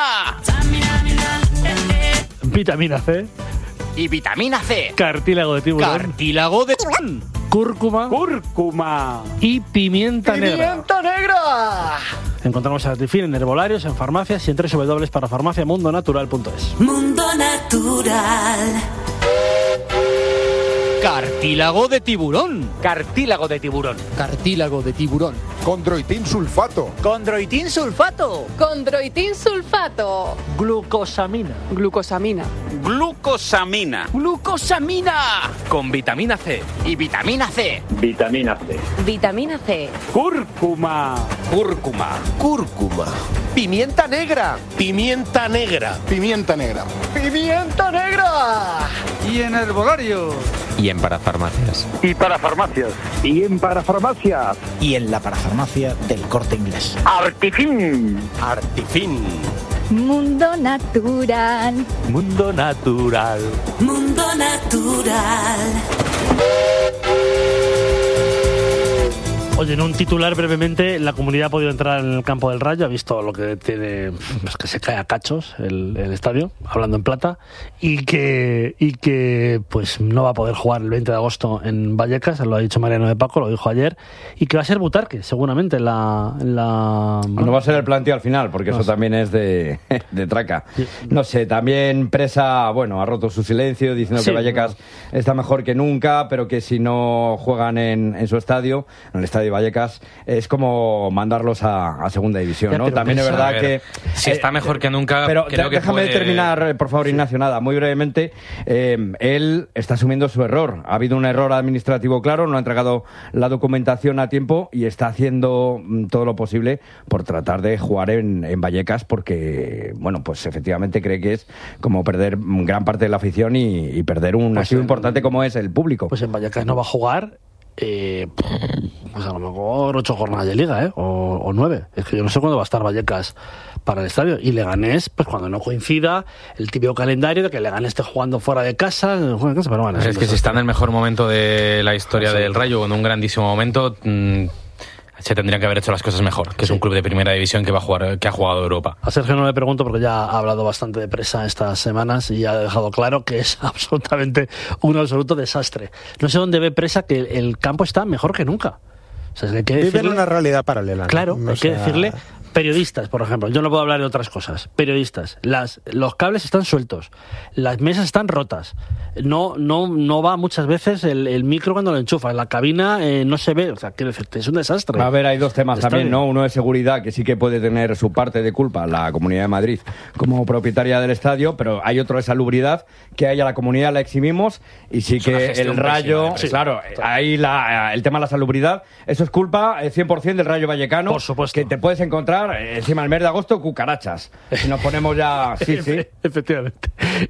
Vitamina C. Y vitamina C. Cartílago de tiburón. Cartílago de tiburón. Cúrcuma. Cúrcuma. Y pimienta, pimienta negra. ¡Pimienta negra! Encontramos el artifín en herbolarios, en farmacias y en doble u doble u doble u punto parafarmacia mundo natural punto es. Mundo Natural. Cartílago de tiburón. Cartílago de tiburón. Cartílago de tiburón. Condroitin sulfato. Condroitin sulfato. Condroitin sulfato. Glucosamina. Glucosamina. Glucosamina. Glucosamina. Con vitamina C. Y vitamina C. Vitamina C. Vitamina C. Cúrcuma. Cúrcuma. Cúrcuma. Pimienta negra. Pimienta negra. Pimienta negra. Pimienta negra. Y en herbolario. Y en parafarmacias. Y parafarmacias. Y en parafarmacias. Y en la parafarmacia del Corte Inglés. Artifin. Artifin. Mundo Natural. Mundo Natural. Mundo Natural. Oye, en un titular brevemente, la comunidad ha podido entrar en el campo del Rayo, ha visto lo que tiene, pues que se cae a cachos el, el estadio, hablando en plata, y que y que pues no va a poder jugar el veinte de agosto en Vallecas, lo ha dicho Mariano de Paco, lo dijo ayer, y que va a ser Butarque, seguramente, en la... En la... No va a ser el planteo al final, porque no eso sé. también es de, de traca. No sé, también Presa, bueno, ha roto su silencio, diciendo sí, que Vallecas no. está mejor que nunca, pero que si no juegan en, en su estadio, en el estadio de Vallecas, es como mandarlos a, a segunda división, ya, ¿no? También es verdad que... Si eh, está mejor que nunca, pero creo que déjame puede... terminar, por favor, Ignacio, sí. nada, muy brevemente. Eh, él está asumiendo su error. Ha habido un error administrativo claro, no ha entregado la documentación a tiempo y está haciendo todo lo posible por tratar de jugar en, en Vallecas porque, bueno, pues efectivamente cree que es como perder gran parte de la afición y, y perder un pues activo en, importante como es el público. Pues en Vallecas no va a jugar... Eh, pues a lo mejor ocho jornadas de liga, ¿eh? O, o nueve. Es que yo no sé cuándo va a estar Vallecas para el estadio. Y Leganés, pues cuando no coincida el típico calendario de que Leganés esté jugando fuera de casa, fuera de casa pero bueno, es que si está en el mejor momento de la historia sí. del Rayo, en un grandísimo momento, mmm, se tendrían que haber hecho las cosas mejor, que sí. es un club de primera división que va a jugar, que ha jugado Europa. A Sergio no le pregunto porque ya ha hablado bastante de Presa estas semanas y ha dejado claro que es absolutamente un absoluto desastre. No sé dónde ve Presa que el, el campo está mejor que nunca. O sea, hay que decirle... Vive en una realidad paralela. Claro, ¿no? hay o sea... que decirle... Periodistas, por ejemplo, yo no puedo hablar de otras cosas. Periodistas, las, los cables están sueltos, las mesas están rotas, no, no, no va muchas veces el, el micro cuando lo enchufas, la cabina eh, no se ve, o sea, quiero decirte, es un desastre. A ver, hay dos temas Está también, bien. ¿no? Uno es seguridad, que sí que puede tener su parte de culpa la Comunidad de Madrid como propietaria del estadio, pero hay otro de salubridad, que ahí a la comunidad la eximimos y sí que el Rayo, sí, claro, ahí la, el tema de la salubridad, eso es culpa cien por ciento del Rayo Vallecano, por supuesto, que te puedes encontrar encima el mes de agosto cucarachas. Si nos ponemos ya... Sí, sí. Efectivamente.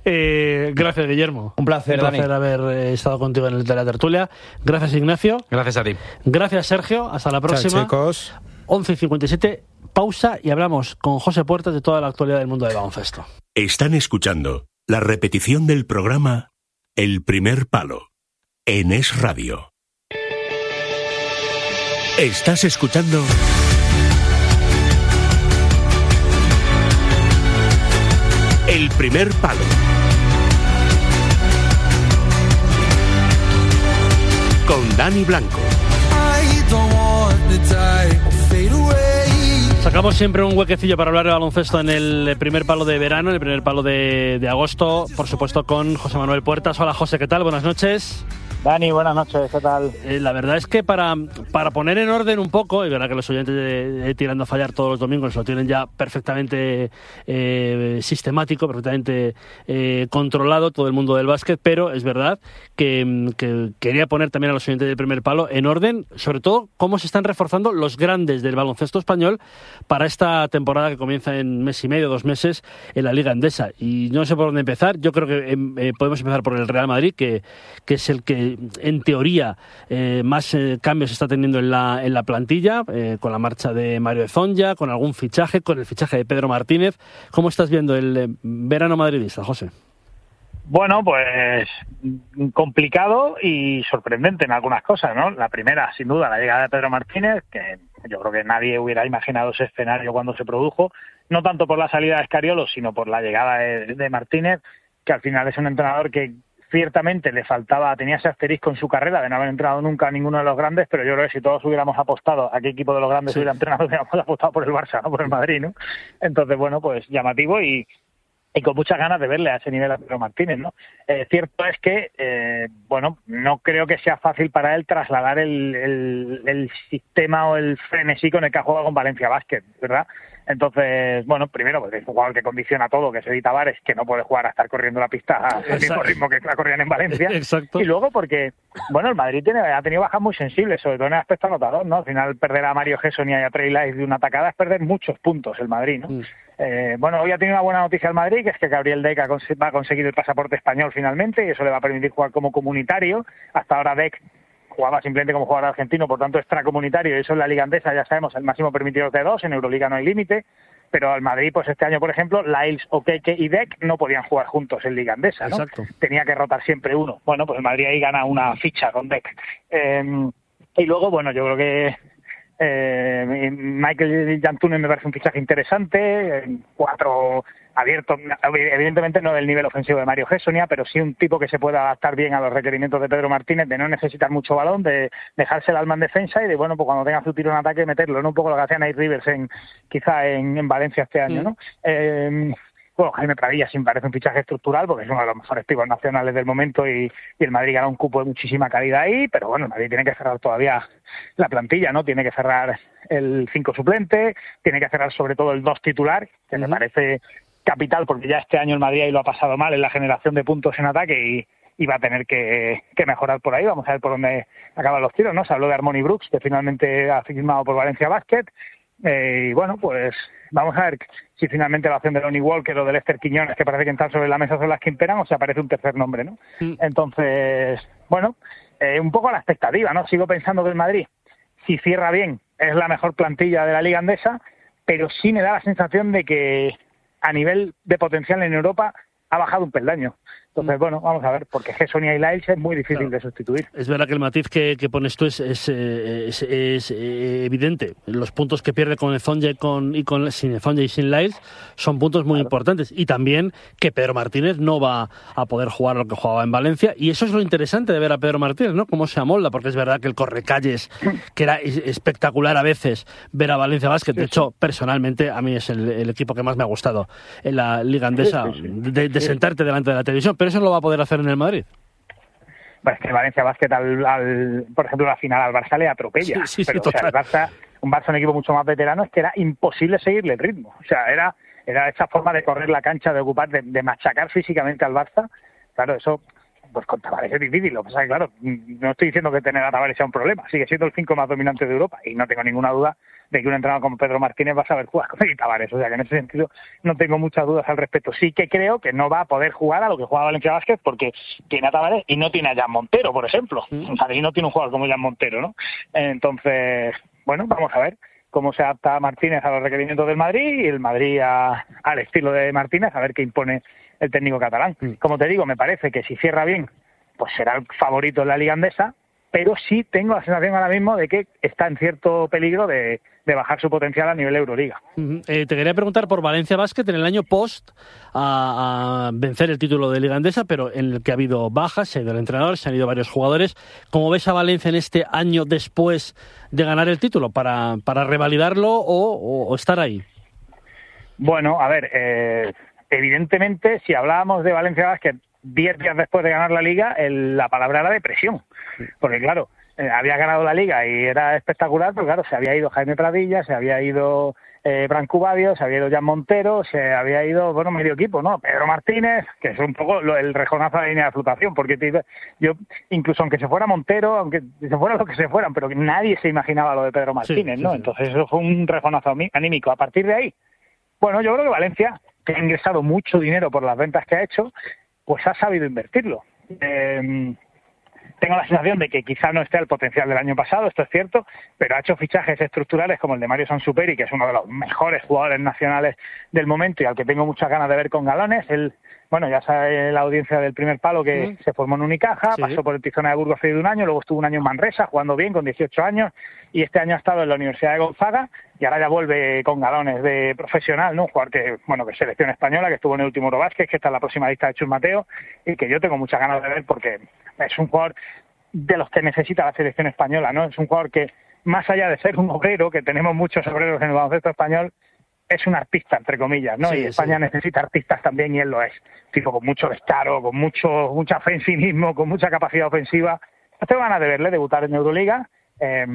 Eh, gracias, Guillermo. Un placer, Un placer Dani. haber eh, estado contigo en el de la tertulia. Gracias, Ignacio. Gracias a ti. Gracias, Sergio. Hasta la próxima. Chao, chicos. once y cincuenta y siete, pausa y hablamos con José Puertas de toda la actualidad del mundo del baloncesto. Están escuchando la repetición del programa El Primer Palo en Es Radio. Estás escuchando El Primer Palo. Con Dani Blanco. Sacamos siempre un huequecillo para hablar de baloncesto en el primer palo de verano, en el primer palo de, de agosto, por supuesto con José Manuel Puertas. Hola José, ¿qué tal? Buenas noches. Dani, buenas noches, ¿qué tal? Eh, la verdad es que para, para poner en orden un poco, y verdad que los oyentes de, de Tirando a Fallar todos los domingos lo tienen ya perfectamente eh, sistemático, perfectamente eh, controlado todo el mundo del básquet, pero es verdad que, que quería poner también a los oyentes del primer palo en orden, sobre todo cómo se están reforzando los grandes del baloncesto español para esta temporada que comienza en mes y medio, dos meses, en la Liga Endesa. Y no sé por dónde empezar, yo creo que eh, podemos empezar por el Real Madrid, que, que es el que en teoría eh, más eh, cambios está teniendo en la, en la plantilla, eh, con la marcha de Mario Ezonja, con algún fichaje, con el fichaje de Pedro Martínez. ¿Cómo estás viendo el eh, verano madridista, José? Bueno, pues complicado y sorprendente en algunas cosas, ¿no? La primera, sin duda, la llegada de Pedro Martínez, que yo creo que nadie hubiera imaginado ese escenario cuando se produjo, no tanto por la salida de Escariolo, sino por la llegada de, de Martínez, que al final es un entrenador que ciertamente le faltaba, tenía ese asterisco en su carrera de no haber entrado nunca a ninguno de los grandes, pero yo creo que si todos hubiéramos apostado a qué equipo de los grandes sí. hubiera entrenado, hubiéramos apostado por el Barça, no por el Madrid, ¿no? Entonces, bueno, pues llamativo y, y con muchas ganas de verle a ese nivel a Pedro Martínez, ¿no? Eh, cierto es que, eh, bueno, no creo que sea fácil para él trasladar el, el, el sistema o el frenesí con el que ha jugado con Valencia Basket, ¿verdad? Entonces, bueno, primero, porque es un jugador que condiciona todo, que es Eddie Tavares, que no puede jugar a estar corriendo la pista al mismo ritmo que la corrían en Valencia. Exacto. Y luego porque, bueno, el Madrid tiene, ha tenido bajas muy sensibles, sobre todo en el aspecto anotador, ¿no? Al final, perder a Mario Gesson y a Trey Lyles de una tacada es perder muchos puntos el Madrid, ¿no? Mm. Eh, bueno, hoy ha tenido una buena noticia el Madrid, que es que Gabriel Deck ha cons- va a conseguir el pasaporte español finalmente, y eso le va a permitir jugar como comunitario. Hasta ahora Deck jugaba simplemente como jugador argentino, por tanto extracomunitario, y eso en la Liga Endesa ya sabemos, el máximo permitido es de dos, en Euroliga no hay límite, pero al Madrid, pues este año, por ejemplo, Lyles, Okeke y Deck no podían jugar juntos en Liga Endesa, ¿no? Exacto. Tenía que rotar siempre uno. Bueno, pues el Madrid ahí gana una ficha con Deck. Eh, y luego, bueno, yo creo que eh, Michael Jantunen me parece un fichaje interesante, en cuatro abierto, evidentemente no del nivel ofensivo de Mario Gessonia, pero sí un tipo que se pueda adaptar bien a los requerimientos de Pedro Martínez, de no necesitar mucho balón, de dejarse el alma en defensa y de, bueno, pues cuando tenga su tiro en ataque meterlo, ¿no? Un poco lo que hacía Nate Rivers en, quizá en, en Valencia este año, ¿no? Mm. Eh, bueno, Jaime Pradilla sí me parece un fichaje estructural porque es uno de los mejores pibos nacionales del momento y, y el Madrid gana un cupo de muchísima calidad ahí, pero bueno, el Madrid tiene que cerrar todavía la plantilla, ¿no? Tiene que cerrar el cinco suplente, tiene que cerrar sobre todo el dos titular, que uh-huh. me parece capital porque ya este año el Madrid ahí lo ha pasado mal en la generación de puntos en ataque y, y va a tener que, que mejorar por ahí. Vamos a ver por dónde acaban los tiros, ¿no? Se habló de Harmony Brooks, que finalmente ha firmado por Valencia Basket. Eh, y bueno, pues vamos a ver si finalmente la opción de Lonnie Walker o de Lester Quiñones, que parece que están sobre la mesa, son las que imperan, o si aparece un tercer nombre, ¿no? Sí. Entonces, bueno, eh, un poco a la expectativa, ¿no? Sigo pensando que el Madrid, si cierra bien, es la mejor plantilla de la Liga Endesa, pero sí me da la sensación de que a nivel de potencial en Europa ha bajado un peldaño. Entonces, bueno, vamos a ver, porque Gessonia y Lyles es muy difícil claro. de sustituir. Es verdad que el matiz que, que pones tú es, es, es, es evidente. Los puntos que pierde con Ezonja y con, y con sin Ezonja y sin Lyles son puntos muy claro. importantes. Y también que Pedro Martínez no va a poder jugar lo que jugaba en Valencia. Y eso es lo interesante de ver a Pedro Martínez, ¿no? Cómo se amolda, porque es verdad que el correcalles, que era espectacular a veces ver a Valencia Basket. De hecho, personalmente, a mí es el, el equipo que más me ha gustado en la Liga Endesa, sí, sí, sí. de, de sentarte delante de la televisión. Pero eso no lo va a poder hacer en el Madrid. Bueno, es que Valencia Basket, al, al, por ejemplo, la final al Barça le atropella. Sí, sí, pero, sí, o sea, el Barça, un Barça, un equipo mucho más veterano, es que era imposible seguirle el ritmo. O sea, era, era esa forma de correr la cancha, de ocupar, de, de machacar físicamente al Barça. Claro, eso, pues con Tavares es difícil. Lo que pasa es que, claro, no estoy diciendo que tener a Tavares sea un problema. Sigue siendo el cinco más dominante de Europa y no tengo ninguna duda de que un entrenador como Pedro Martínez va a saber jugar con Eddie Tavares. O sea, que en ese sentido no tengo muchas dudas al respecto. Sí que creo que no va a poder jugar a lo que juega Valencia Basket porque tiene a Tavares y no tiene a Jan Montero, por ejemplo. O sea, y no tiene un jugador como Jan Montero, ¿no? Entonces, bueno, vamos a ver cómo se adapta Martínez a los requerimientos del Madrid y el Madrid a, al estilo de Martínez, a ver qué impone el técnico catalán. Como te digo, me parece que si cierra bien, pues será el favorito en la Liga Endesa, pero sí tengo la sensación ahora mismo de que está en cierto peligro de, de bajar su potencial a nivel Euroliga. Uh-huh. Eh, te quería preguntar por Valencia Basket en el año post a, a vencer el título de Liga Endesa, pero en el que ha habido bajas, se ha ido el entrenador, se han ido varios jugadores. ¿Cómo ves a Valencia en este año después de ganar el título? ¿Para, para revalidarlo o, o, o estar ahí? Bueno, a ver, eh, evidentemente, si hablábamos de Valencia Basket diez días después de ganar la Liga, el, la palabra era depresión. Porque claro, eh, había ganado la Liga y era espectacular, pero claro, se había ido Jaime Pradilla, se había ido eh, Branco Badio, se había ido Jan Montero, se había ido, bueno, medio equipo, ¿no? Pedro Martínez, que es un poco lo, el rejonazo de la línea de flotación, porque te, yo, incluso aunque se fuera Montero, aunque se fuera lo que se fueran, pero que nadie se imaginaba lo de Pedro Martínez, sí, sí, ¿no? Sí. Entonces eso fue un rejonazo anímico. A partir de ahí, bueno, yo creo que Valencia, que ha ingresado mucho dinero por las ventas que ha hecho, pues ha sabido invertirlo. Eh, tengo la sensación de que quizá no esté al potencial del año pasado, esto es cierto, pero ha hecho fichajes estructurales como el de Mario Sansuperi, que es uno de los mejores jugadores nacionales del momento y al que tengo muchas ganas de ver con galones. Él, bueno, ya sabe la audiencia del Primer Palo que mm. se formó en Unicaja, sí. pasó por el Tizona de Burgos hace de un año, luego estuvo un año en Manresa jugando bien con dieciocho años y este año ha estado en la Universidad de Gonzaga y ahora ya vuelve con galones de profesional, ¿no? Un jugador que, bueno, que es selección española, que estuvo en el último Eurobásquet, que está en la próxima lista de Chus Mateo y que yo tengo muchas ganas de ver porque es un jugador de los que necesita la selección española, ¿no? Es un jugador que, más allá de ser un obrero, que tenemos muchos obreros en el baloncesto español, es un artista, entre comillas, ¿no? Sí, y España sí. necesita artistas también y él lo es. Tipo con mucho descaro, con mucho mucha fe en sí mismo, con mucha capacidad ofensiva. Tengo ganas de verle debutar en Euroliga eh,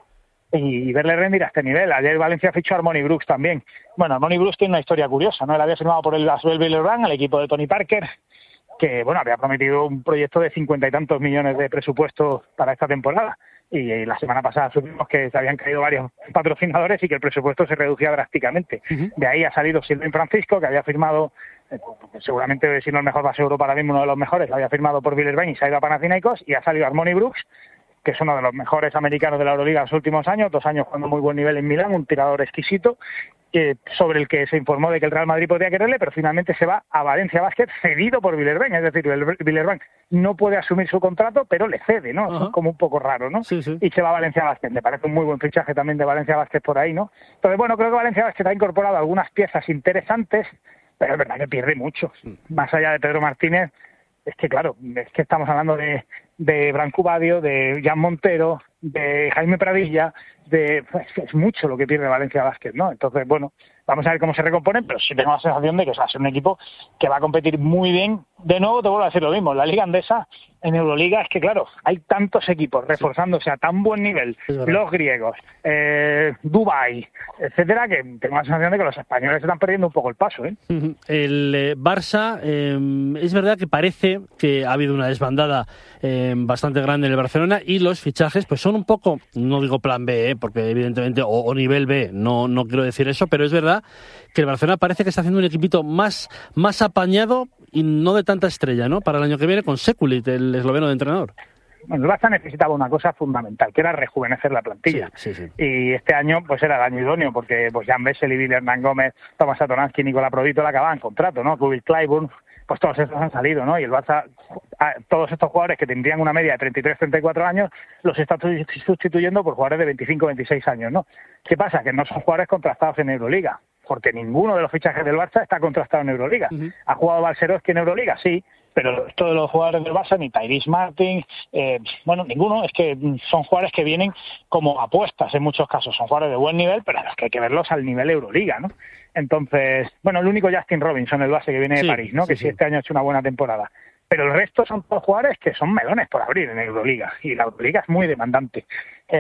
y verle rendir a este nivel. Ayer Valencia fichó a Armoni Brooks también. Bueno, Armoni Brooks tiene una historia curiosa, ¿no? Él había firmado por el Asbel Villeurbanne, el equipo de Tony Parker, que, bueno, había prometido un proyecto de cincuenta y tantos millones de presupuesto para esta temporada. Y la semana pasada supimos que se habían caído varios patrocinadores y que el presupuesto se reducía drásticamente. Uh-huh. De ahí ha salido Silvin Francisco, que había firmado, eh, seguramente si no el mejor base de Europa ahora mismo, uno de los mejores, había firmado por Villeurbanne y se ha ido a Panathinaikos, y ha salido Armoni Brooks, que es uno de los mejores americanos de la Euroliga en los últimos años, dos años jugando muy buen nivel en Milán, un tirador exquisito, eh, sobre el que se informó de que el Real Madrid podría quererle, pero finalmente se va a Valencia Basket cedido por Villeurbanne, es decir, el Villeurbanne no puede asumir su contrato, pero le cede, ¿no? Uh-huh. Es como un poco raro, ¿no? Sí, sí. Y se va a Valencia Basket. Me parece un muy buen fichaje también de Valencia Basket por ahí, ¿no? Entonces, bueno, creo que Valencia Basket ha incorporado algunas piezas interesantes, pero es verdad que pierde mucho. Más allá de Pedro Martínez, es que, claro, es que estamos hablando de, de Branco Badio, de Jan Montero, de Jaime Pradilla, de pues, es mucho lo que pierde Valencia Basket, ¿no? Entonces, bueno, vamos a ver cómo se recomponen, pero sí tengo la sensación de que va a ser un equipo que va a competir muy bien. De nuevo te vuelvo a decir lo mismo, la Liga Endesa en Euroliga es que, claro, hay tantos equipos reforzándose a tan buen nivel, los griegos, eh, Dubái, etcétera, que tengo la sensación de que los españoles están perdiendo un poco el paso, ¿eh? El eh, Barça, eh, es verdad que parece que ha habido una desbandada eh, bastante grande en el Barcelona y los fichajes pues son un poco, no digo plan B, ¿eh? Porque evidentemente, o, o nivel B, no, no quiero decir eso, pero es verdad que el Barcelona parece que está haciendo un equipito más, más apañado y no de tanta estrella, ¿no? Para el año que viene con Sekulic, el esloveno de entrenador. Bueno, el Barça necesitaba una cosa fundamental, que era rejuvenecer la plantilla. Sí, sí, sí. Y este año pues era el año idóneo, porque pues Jan Vesely, Hernán Gómez, Tomás Satoransky, Nicolás Provito acababan contrato, ¿no? Kubil Clyburn, pues todos estos han salido, ¿no? Y el Barça, todos estos jugadores que tendrían una media de treinta y tres, treinta y cuatro años, los está sustituyendo por jugadores de veinticinco, veintiséis años, ¿no? ¿Qué pasa? Que no son jugadores contrastados en Euroliga, porque ninguno de los fichajes del Barça está contrastado en Euroliga. Uh-huh. ¿Ha jugado Balcerowski en Euroliga? Sí, pero todos los jugadores del Barça, ni Tyrese Martin, eh, bueno, ninguno, es que son jugadores que vienen como apuestas en muchos casos, son jugadores de buen nivel, pero es que hay que verlos al nivel Euroliga, ¿no? Entonces, bueno, el único Justin Robinson, el base que viene sí, de París, ¿no? Sí, que sí, sí este año ha hecho una buena temporada. Pero el resto son todos jugadores que son melones por abrir en Euroliga, y la Euroliga es muy demandante. Eh,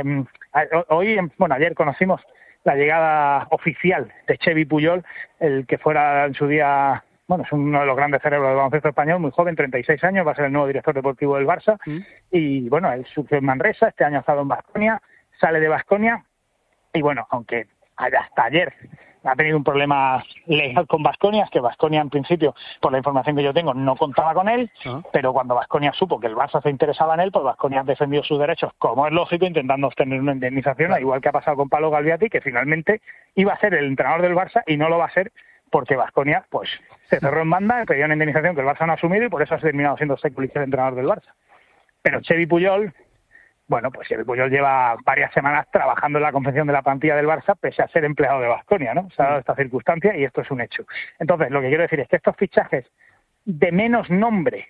hoy, bueno, ayer conocimos la llegada oficial de Xevi Puyol, el que fuera en su día, bueno, es uno de los grandes cerebros del baloncesto español, muy joven, treinta y seis años, va a ser el nuevo director deportivo del Barça, mm. y bueno, él surgió en Manresa, este año ha estado en Baskonia, sale de Baskonia, y bueno, aunque hasta ayer ha tenido un problema legal con Baskonia, es que Baskonia en principio, por la información que yo tengo, no contaba con él, uh-huh. pero cuando Baskonia supo que el Barça se interesaba en él, pues Baskonia ha defendido sus derechos, como es lógico, intentando obtener una indemnización, uh-huh. igual que ha pasado con Paolo Galviati, que finalmente iba a ser el entrenador del Barça y no lo va a ser porque Baskonia pues se cerró en banda, pedía una indemnización que el Barça no ha asumido y por eso ha terminado siendo Sekulic el entrenador del Barça. Pero Xevi Puyol Bueno, pues Xavi Puyol lleva varias semanas trabajando en la confección de la plantilla del Barça, pese a ser empleado de Baskonia, ¿no? Se ha dado esta circunstancia y esto es un hecho. Entonces, lo que quiero decir es que estos fichajes de menos nombre,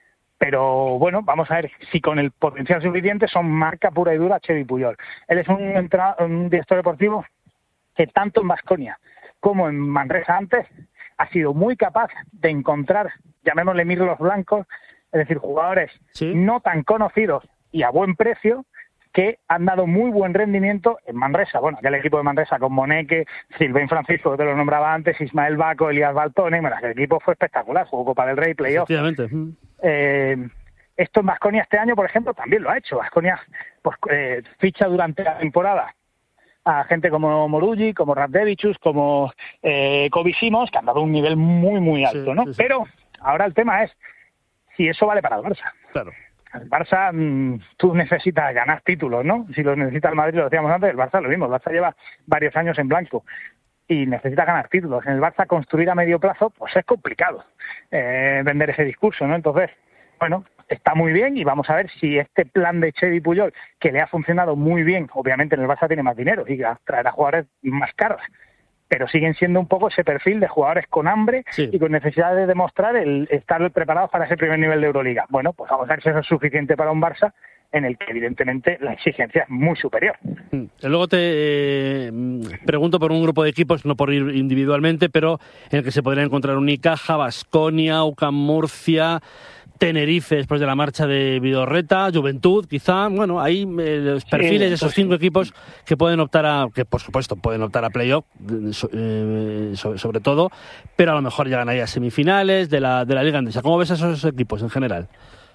pero bueno, vamos a ver si con el potencial suficiente son marca pura y dura Xavi Puyol. Él es un, entrenador, un director deportivo que tanto en Baskonia como en Manresa antes ha sido muy capaz de encontrar, llamémosle mirlos blancos, es decir, jugadores ¿Sí? no tan conocidos y a buen precio, que han dado muy buen rendimiento en Manresa. Bueno, aquel equipo de Manresa con Moneque, Silvain Francisco, que te lo nombraba antes, Ismael Baco, Elías Baltone, bueno, aquel equipo fue espectacular, jugó Copa del Rey, playoff. Efectivamente. Eh, esto en Baskonia este año, por ejemplo, también lo ha hecho. Baskonia pues, eh, ficha durante la temporada a gente como Morugi, como Radevicius, como eh, Kobe Simons, que han dado un nivel muy, muy alto, sí, ¿no? Sí, sí. Pero ahora el tema es si eso vale para el Barça. Claro. El Barça, mmm, tú necesitas ganar títulos, ¿no? Si los necesita el Madrid, lo decíamos antes, el Barça lo mismo. El Barça lleva varios años en blanco y necesita ganar títulos. En el Barça construir a medio plazo, pues es complicado eh, vender ese discurso, ¿no? Entonces, bueno, está muy bien y vamos a ver si este plan de Xavi Puyol, que le ha funcionado muy bien, obviamente en el Barça tiene más dinero y traerá jugadores más caros, pero siguen siendo un poco ese perfil de jugadores con hambre sí. y con necesidad de demostrar el estar preparados para ese primer nivel de Euroliga. Bueno, pues vamos a ver si eso es suficiente para un Barça en el que evidentemente la exigencia es muy superior. Luego te eh, pregunto por un grupo de equipos, no por ir individualmente, pero en el que se podría encontrar Unicaja, Baskonia, U C A M Murcia, Tenerife después de la marcha de Vidorreta, Juventud, quizá, bueno, hay eh, los perfiles sí, de esos cinco sí. equipos que pueden optar a, que por supuesto pueden optar a playoff, eh, sobre, sobre todo, pero a lo mejor llegan ahí a semifinales de la, de la Liga Andesa. ¿Cómo ves a esos equipos en general?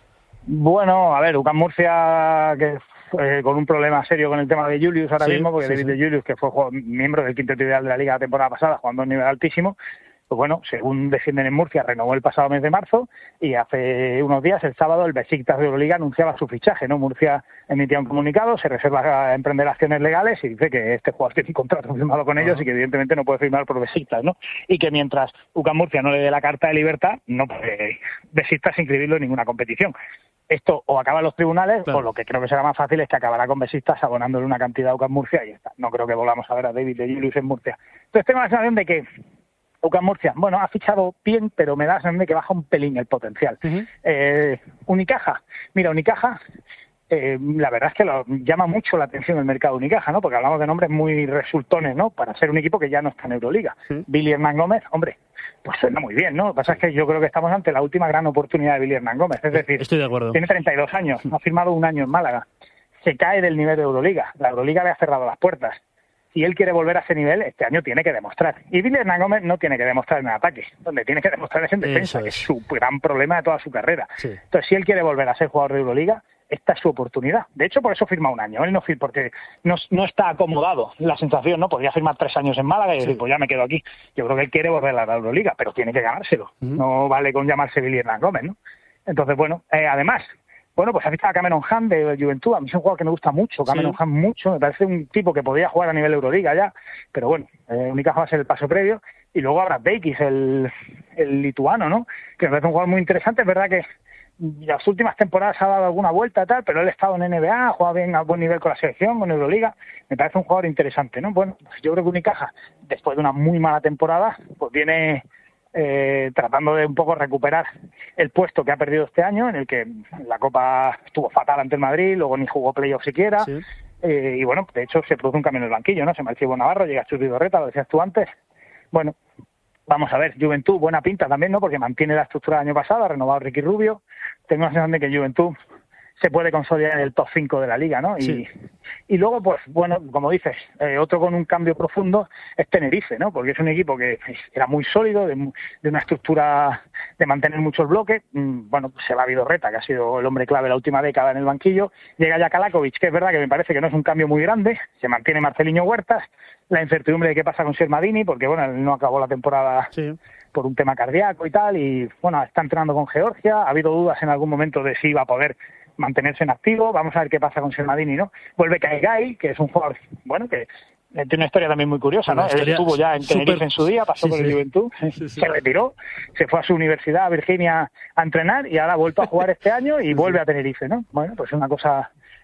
Bueno, a ver, U C A M Murcia, que eh, con un problema serio con el tema de Julius ahora sí, mismo, porque sí, David sí. de Julius, que fue miembro del quinteto ideal de la Liga la temporada pasada, jugando a un nivel altísimo, pues bueno, según defienden en Murcia, renovó el pasado mes de marzo y hace unos días, el sábado, el Besiktas de Euroliga anunciaba su fichaje, ¿no? Murcia emitía un comunicado, se reserva a emprender acciones legales y dice que este jugador tiene un contrato firmado con ellos uh-huh. y que evidentemente no puede firmar por Besiktas, ¿no? Y que mientras U C A M Murcia no le dé la carta de libertad, no puede Besiktas inscribirlo en ninguna competición. Esto o acaba en los tribunales claro. o lo que creo que será más fácil es que acabará con Besiktas abonándole una cantidad a U C A M Murcia y ya está. No creo que volvamos a ver a David de Julius en Murcia. Entonces tengo la sensación de que U C A M Murcia, bueno, ha fichado bien, pero me da la sensación de que baja un pelín el potencial. Uh-huh. Eh, Unicaja, mira, Unicaja, eh, la verdad es que lo, llama mucho la atención el mercado Unicaja, ¿no? Porque hablamos de nombres muy resultones, ¿no? Para ser un equipo que ya no está en Euroliga. Uh-huh. Billy Hernán Gómez, hombre, pues suena muy bien, ¿no? Lo que pasa es que yo creo que estamos ante la última gran oportunidad de Billy Hernán Gómez. Es decir, estoy de acuerdo. Tiene treinta y dos años, ha firmado un año en Málaga, se cae del nivel de Euroliga. La Euroliga le ha cerrado las puertas. Si él quiere volver a ese nivel, este año tiene que demostrar. Y Billy Hernán Gómez no tiene que demostrar en ataque, donde tiene que demostrar es en defensa, es. que es su gran problema de toda su carrera. Sí. Entonces, si él quiere volver a ser jugador de Euroliga, esta es su oportunidad. De hecho, por eso firma un año. Él no firma porque no, no está acomodado. La sensación, ¿no? Podría firmar tres años en Málaga y sí. decir, pues ya me quedo aquí. Yo creo que él quiere volver a la Euroliga, pero tiene que ganárselo. Uh-huh. No vale con llamarse Billy Hernán Gómez, ¿no? Entonces, bueno, eh, además... Bueno, pues ha fichado a Cameron Hunt de Juventud. A mí es un jugador que me gusta mucho, Cameron sí. Hunt mucho. Me parece un tipo que podría jugar a nivel Euroliga ya. Pero bueno, eh, Unicaja va a ser el paso previo. Y luego habrá Beikis, el, el lituano, ¿no? Que me parece un jugador muy interesante. Es verdad que las últimas temporadas ha dado alguna vuelta y tal, pero él ha estado en N B A, ha jugado bien a buen nivel con la selección, con Euroliga. Me parece un jugador interesante, ¿no? Bueno, pues yo creo que Unicaja, después de una muy mala temporada, pues viene... Eh, tratando de un poco recuperar el puesto que ha perdido este año, en el que la Copa estuvo fatal ante el Madrid, luego ni jugó playoff siquiera, sí. eh, y bueno, de hecho se produce un cambio en el banquillo, ¿no? Se marchó Ivo Navarro, llega Chus Vidorreta, lo decías tú antes. Bueno, vamos a ver, Juventud, buena pinta también, ¿no? Porque mantiene la estructura del año pasado, ha renovado a Ricky Rubio. Tengo la sensación de que Juventud se puede consolidar en el top cinco de la liga, ¿no? Y, sí. y luego, pues, bueno, como dices, eh, otro con un cambio profundo es Tenerife, ¿no? Porque es un equipo que era muy sólido, de, de una estructura de mantener muchos bloques. Mm, bueno, se va Vidorreta, que ha sido el hombre clave la última década en el banquillo. Llega ya Kalakovic, que es verdad que me parece que no es un cambio muy grande. Se mantiene Marceliño Huertas. La incertidumbre de qué pasa con Shermadini, porque, bueno, él no acabó la temporada... Sí. por un tema cardíaco y tal, y, bueno, está entrenando con Georgia. Ha habido dudas en algún momento de si iba a poder mantenerse en activo. Vamos a ver qué pasa con Shermadini, ¿no? Vuelve Kaigai, que es un jugador, bueno, que tiene una historia también muy curiosa, ¿no? Él estuvo ya en Tenerife super... en su día, pasó sí, por el sí. Juventud, sí, sí. se retiró, se fue a su universidad, a Virginia, a entrenar, y ahora ha vuelto a jugar este año y sí, vuelve sí. a Tenerife, ¿no? Bueno, pues es una cosa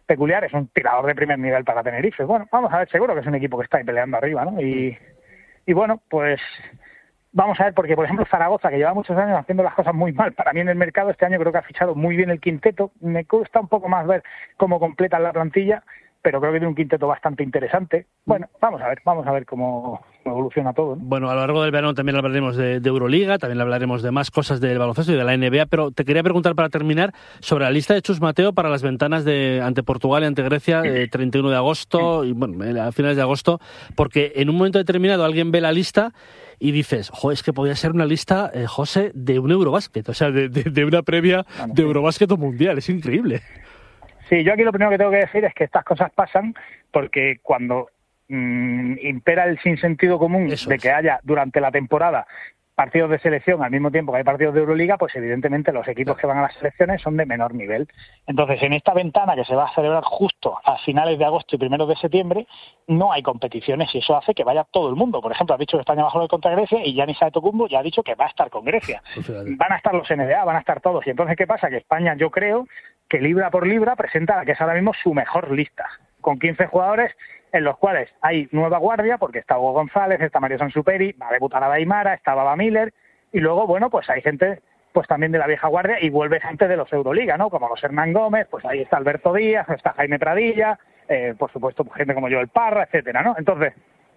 peculiar, es un tirador de primer nivel para Tenerife. Bueno, vamos a ver, seguro que es un equipo que está ahí peleando arriba, ¿no? Y, y bueno, pues vamos a ver, porque por ejemplo Zaragoza, que lleva muchos años haciendo las cosas muy mal, para mí en el mercado este año creo que ha fichado muy bien el quinteto. Me cuesta un poco más ver cómo completan la plantilla, pero creo que tiene un quinteto bastante interesante. Bueno, vamos a ver, vamos a ver cómo evoluciona todo, ¿no? Bueno, a lo largo del verano también hablaremos de, de Euroliga, también hablaremos de más cosas del baloncesto y de la N B A, pero te quería preguntar para terminar sobre la lista de Chus Mateo para las ventanas de ante Portugal y ante Grecia, eh, treinta y uno de agosto y bueno, a finales de agosto, porque en un momento determinado alguien ve la lista y dices, jo, es que podría ser una lista, eh, José, de un Eurobásquet, o sea, de, de, de una previa bueno, de Eurobásquet o mundial, es increíble. Sí, yo aquí lo primero que tengo que decir es que estas cosas pasan porque cuando mmm, impera el sinsentido común Eso de es. que haya durante la temporada partidos de selección al mismo tiempo que hay partidos de Euroliga, pues evidentemente los equipos que van a las selecciones son de menor nivel. Entonces, en esta ventana que se va a celebrar justo a finales de agosto y primeros de septiembre, no hay competiciones y eso hace que vaya todo el mundo. Por ejemplo, ha dicho que España va a jugar contra Grecia y Giannis Antetokounmpo ya ha dicho que va a estar con Grecia. Van a estar los N B A, van a estar todos. Y entonces, ¿qué pasa? Que España, yo creo que libra por libra presenta la que es ahora mismo su mejor lista, con quince jugadores en los cuales hay nueva guardia, porque está Hugo González, está Mario Sansuperi, va a debutar a Daimara, está Baba Miller, y luego, bueno, pues hay gente pues también de la vieja guardia y vuelve gente de los Euroliga, ¿no? Como los Hernán Gómez, pues ahí está Alberto Díaz, está Jaime Pradilla, eh, por supuesto, pues gente como Joel Parra, etcétera, ¿no? Entonces,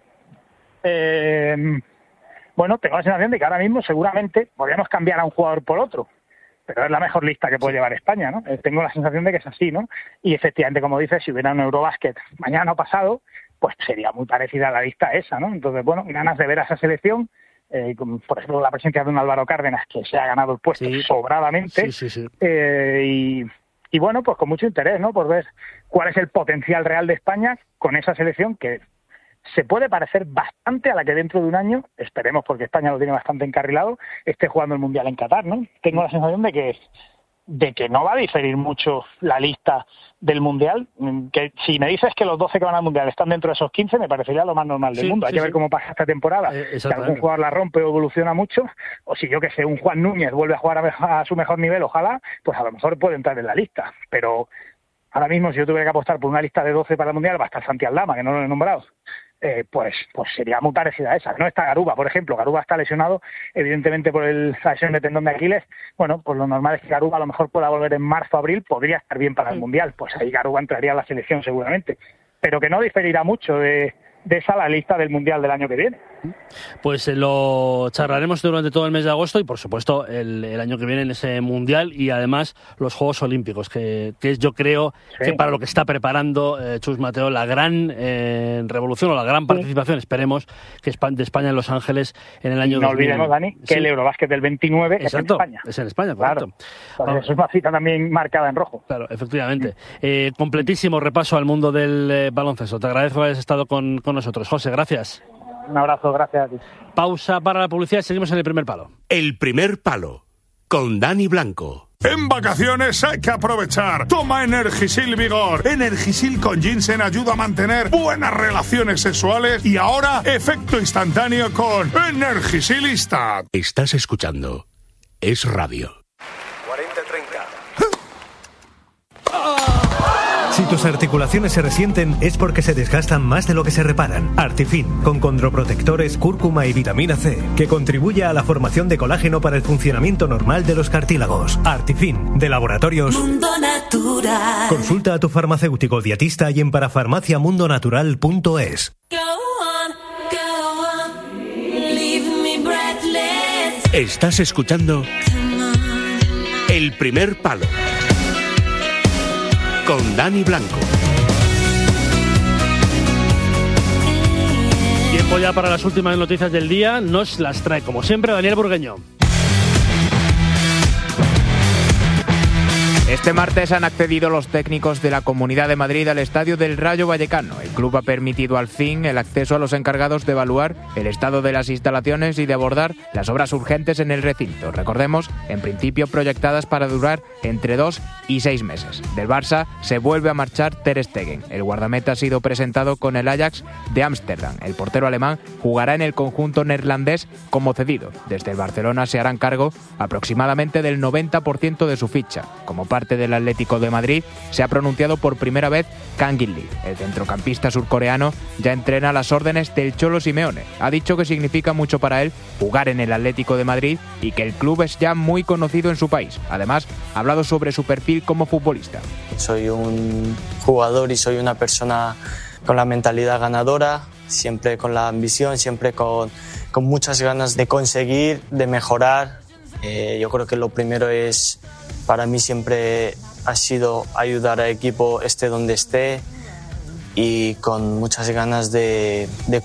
eh, bueno, tengo la sensación de que ahora mismo seguramente podríamos cambiar a un jugador por otro, pero es la mejor lista que puede llevar España, ¿no? Eh, tengo la sensación de que es así, ¿no? Y efectivamente, como dices, si hubiera un Eurobásquet mañana o pasado, pues sería muy parecida a la lista esa, ¿no? Entonces, bueno, ganas de ver a esa selección, eh, con, por ejemplo, la presencia de un Álvaro Cárdenas, que se ha ganado el puesto sí. sobradamente, sí, sí, sí. Eh, y, y bueno, pues con mucho interés, ¿no? Por ver cuál es el potencial real de España con esa selección que se puede parecer bastante a la que dentro de un año, esperemos porque España lo tiene bastante encarrilado, esté jugando el Mundial en Qatar, ¿no? Tengo la sensación de que de que no va a diferir mucho la lista del Mundial, que si me dices que los doce que van al Mundial están dentro de esos quince, me parecería lo más normal del sí, mundo. Hay sí, que ver sí. cómo pasa esta temporada, eh, si algún jugador la rompe o evoluciona mucho, o si yo que sé, un Juan Núñez vuelve a jugar a, a su mejor nivel, ojalá, pues a lo mejor puede entrar en la lista, pero ahora mismo si yo tuviera que apostar por una lista de doce para el Mundial, va a estar Santi Aldama, que no lo he nombrado. Eh, pues pues sería muy parecida a esa. No está Garuba, por ejemplo. Garuba está lesionado, evidentemente, por el, la lesión de tendón de Aquiles. Bueno, pues lo normal es que Garuba a lo mejor pueda volver en marzo, abril, podría estar bien para el Mundial. Pues ahí Garuba entraría a la selección seguramente. Pero que no diferirá mucho de, de esa la lista del Mundial del año que viene. Pues eh, lo charlaremos durante todo el mes de agosto y por supuesto el, el año que viene en ese Mundial y además los Juegos Olímpicos, que, que es yo creo sí. que para lo que está preparando eh, Chus Mateo la gran eh, revolución o la gran participación, sí. esperemos, que de España en Los Ángeles en el año no dos mil. No olvidemos, Dani, que sí. el Eurobásquet del veintinueve Exacto, es en España. Es en España, correcto. Claro, eso es una cita también marcada en rojo. Claro, efectivamente. Sí. Eh, completísimo repaso al mundo del eh, baloncesto. Te agradezco que hayas estado con, con nosotros. José, gracias. Un abrazo, gracias a ti. Pausa para la publicidad, seguimos en el primer palo. El primer palo, con Dani Blanco. En vacaciones hay que aprovechar. Toma Energisil Vigor. Energisil con ginseng ayuda a mantener buenas relaciones sexuales y ahora efecto instantáneo con Energisil Instant. Estás escuchando Es Radio. cuarenta treinta. Si tus articulaciones se resienten es porque se desgastan más de lo que se reparan. Artifin, con condroprotectores, cúrcuma y vitamina C, que contribuye a la formación de colágeno para el funcionamiento normal de los cartílagos. Artifin, de Laboratorios Mundo Natural. Consulta a tu farmacéutico dietista y en parafarmacia mundo natural punto es. Estás escuchando El Primer Palo con Dani Blanco. Tiempo ya para las últimas noticias del día. Nos las trae, como siempre, Daniel Burgueño. Este martes han accedido los técnicos de la Comunidad de Madrid al estadio del Rayo Vallecano. El club ha permitido al fin el acceso a los encargados de evaluar el estado de las instalaciones y de abordar las obras urgentes en el recinto. Recordemos, en principio proyectadas para durar entre dos y seis meses. Del Barça se vuelve a marchar Ter Stegen. El guardameta ha sido presentado con el Ajax de Ámsterdam. El portero alemán jugará en el conjunto neerlandés como cedido. Desde el Barcelona se harán cargo aproximadamente del noventa por ciento de su ficha, como parte parte del Atlético de Madrid, se ha pronunciado por primera vez Kang In-lee. El centrocampista surcoreano ya entrena a las órdenes del Cholo Simeone. Ha dicho que significa mucho para él jugar en el Atlético de Madrid y que el club es ya muy conocido en su país. Además, ha hablado sobre su perfil como futbolista. Soy un jugador y soy una persona con la mentalidad ganadora, siempre con la ambición, siempre con, con muchas ganas de conseguir, de mejorar. Eh, yo creo que lo primero es, para mí siempre ha sido ayudar al equipo esté donde esté y con muchas ganas de, de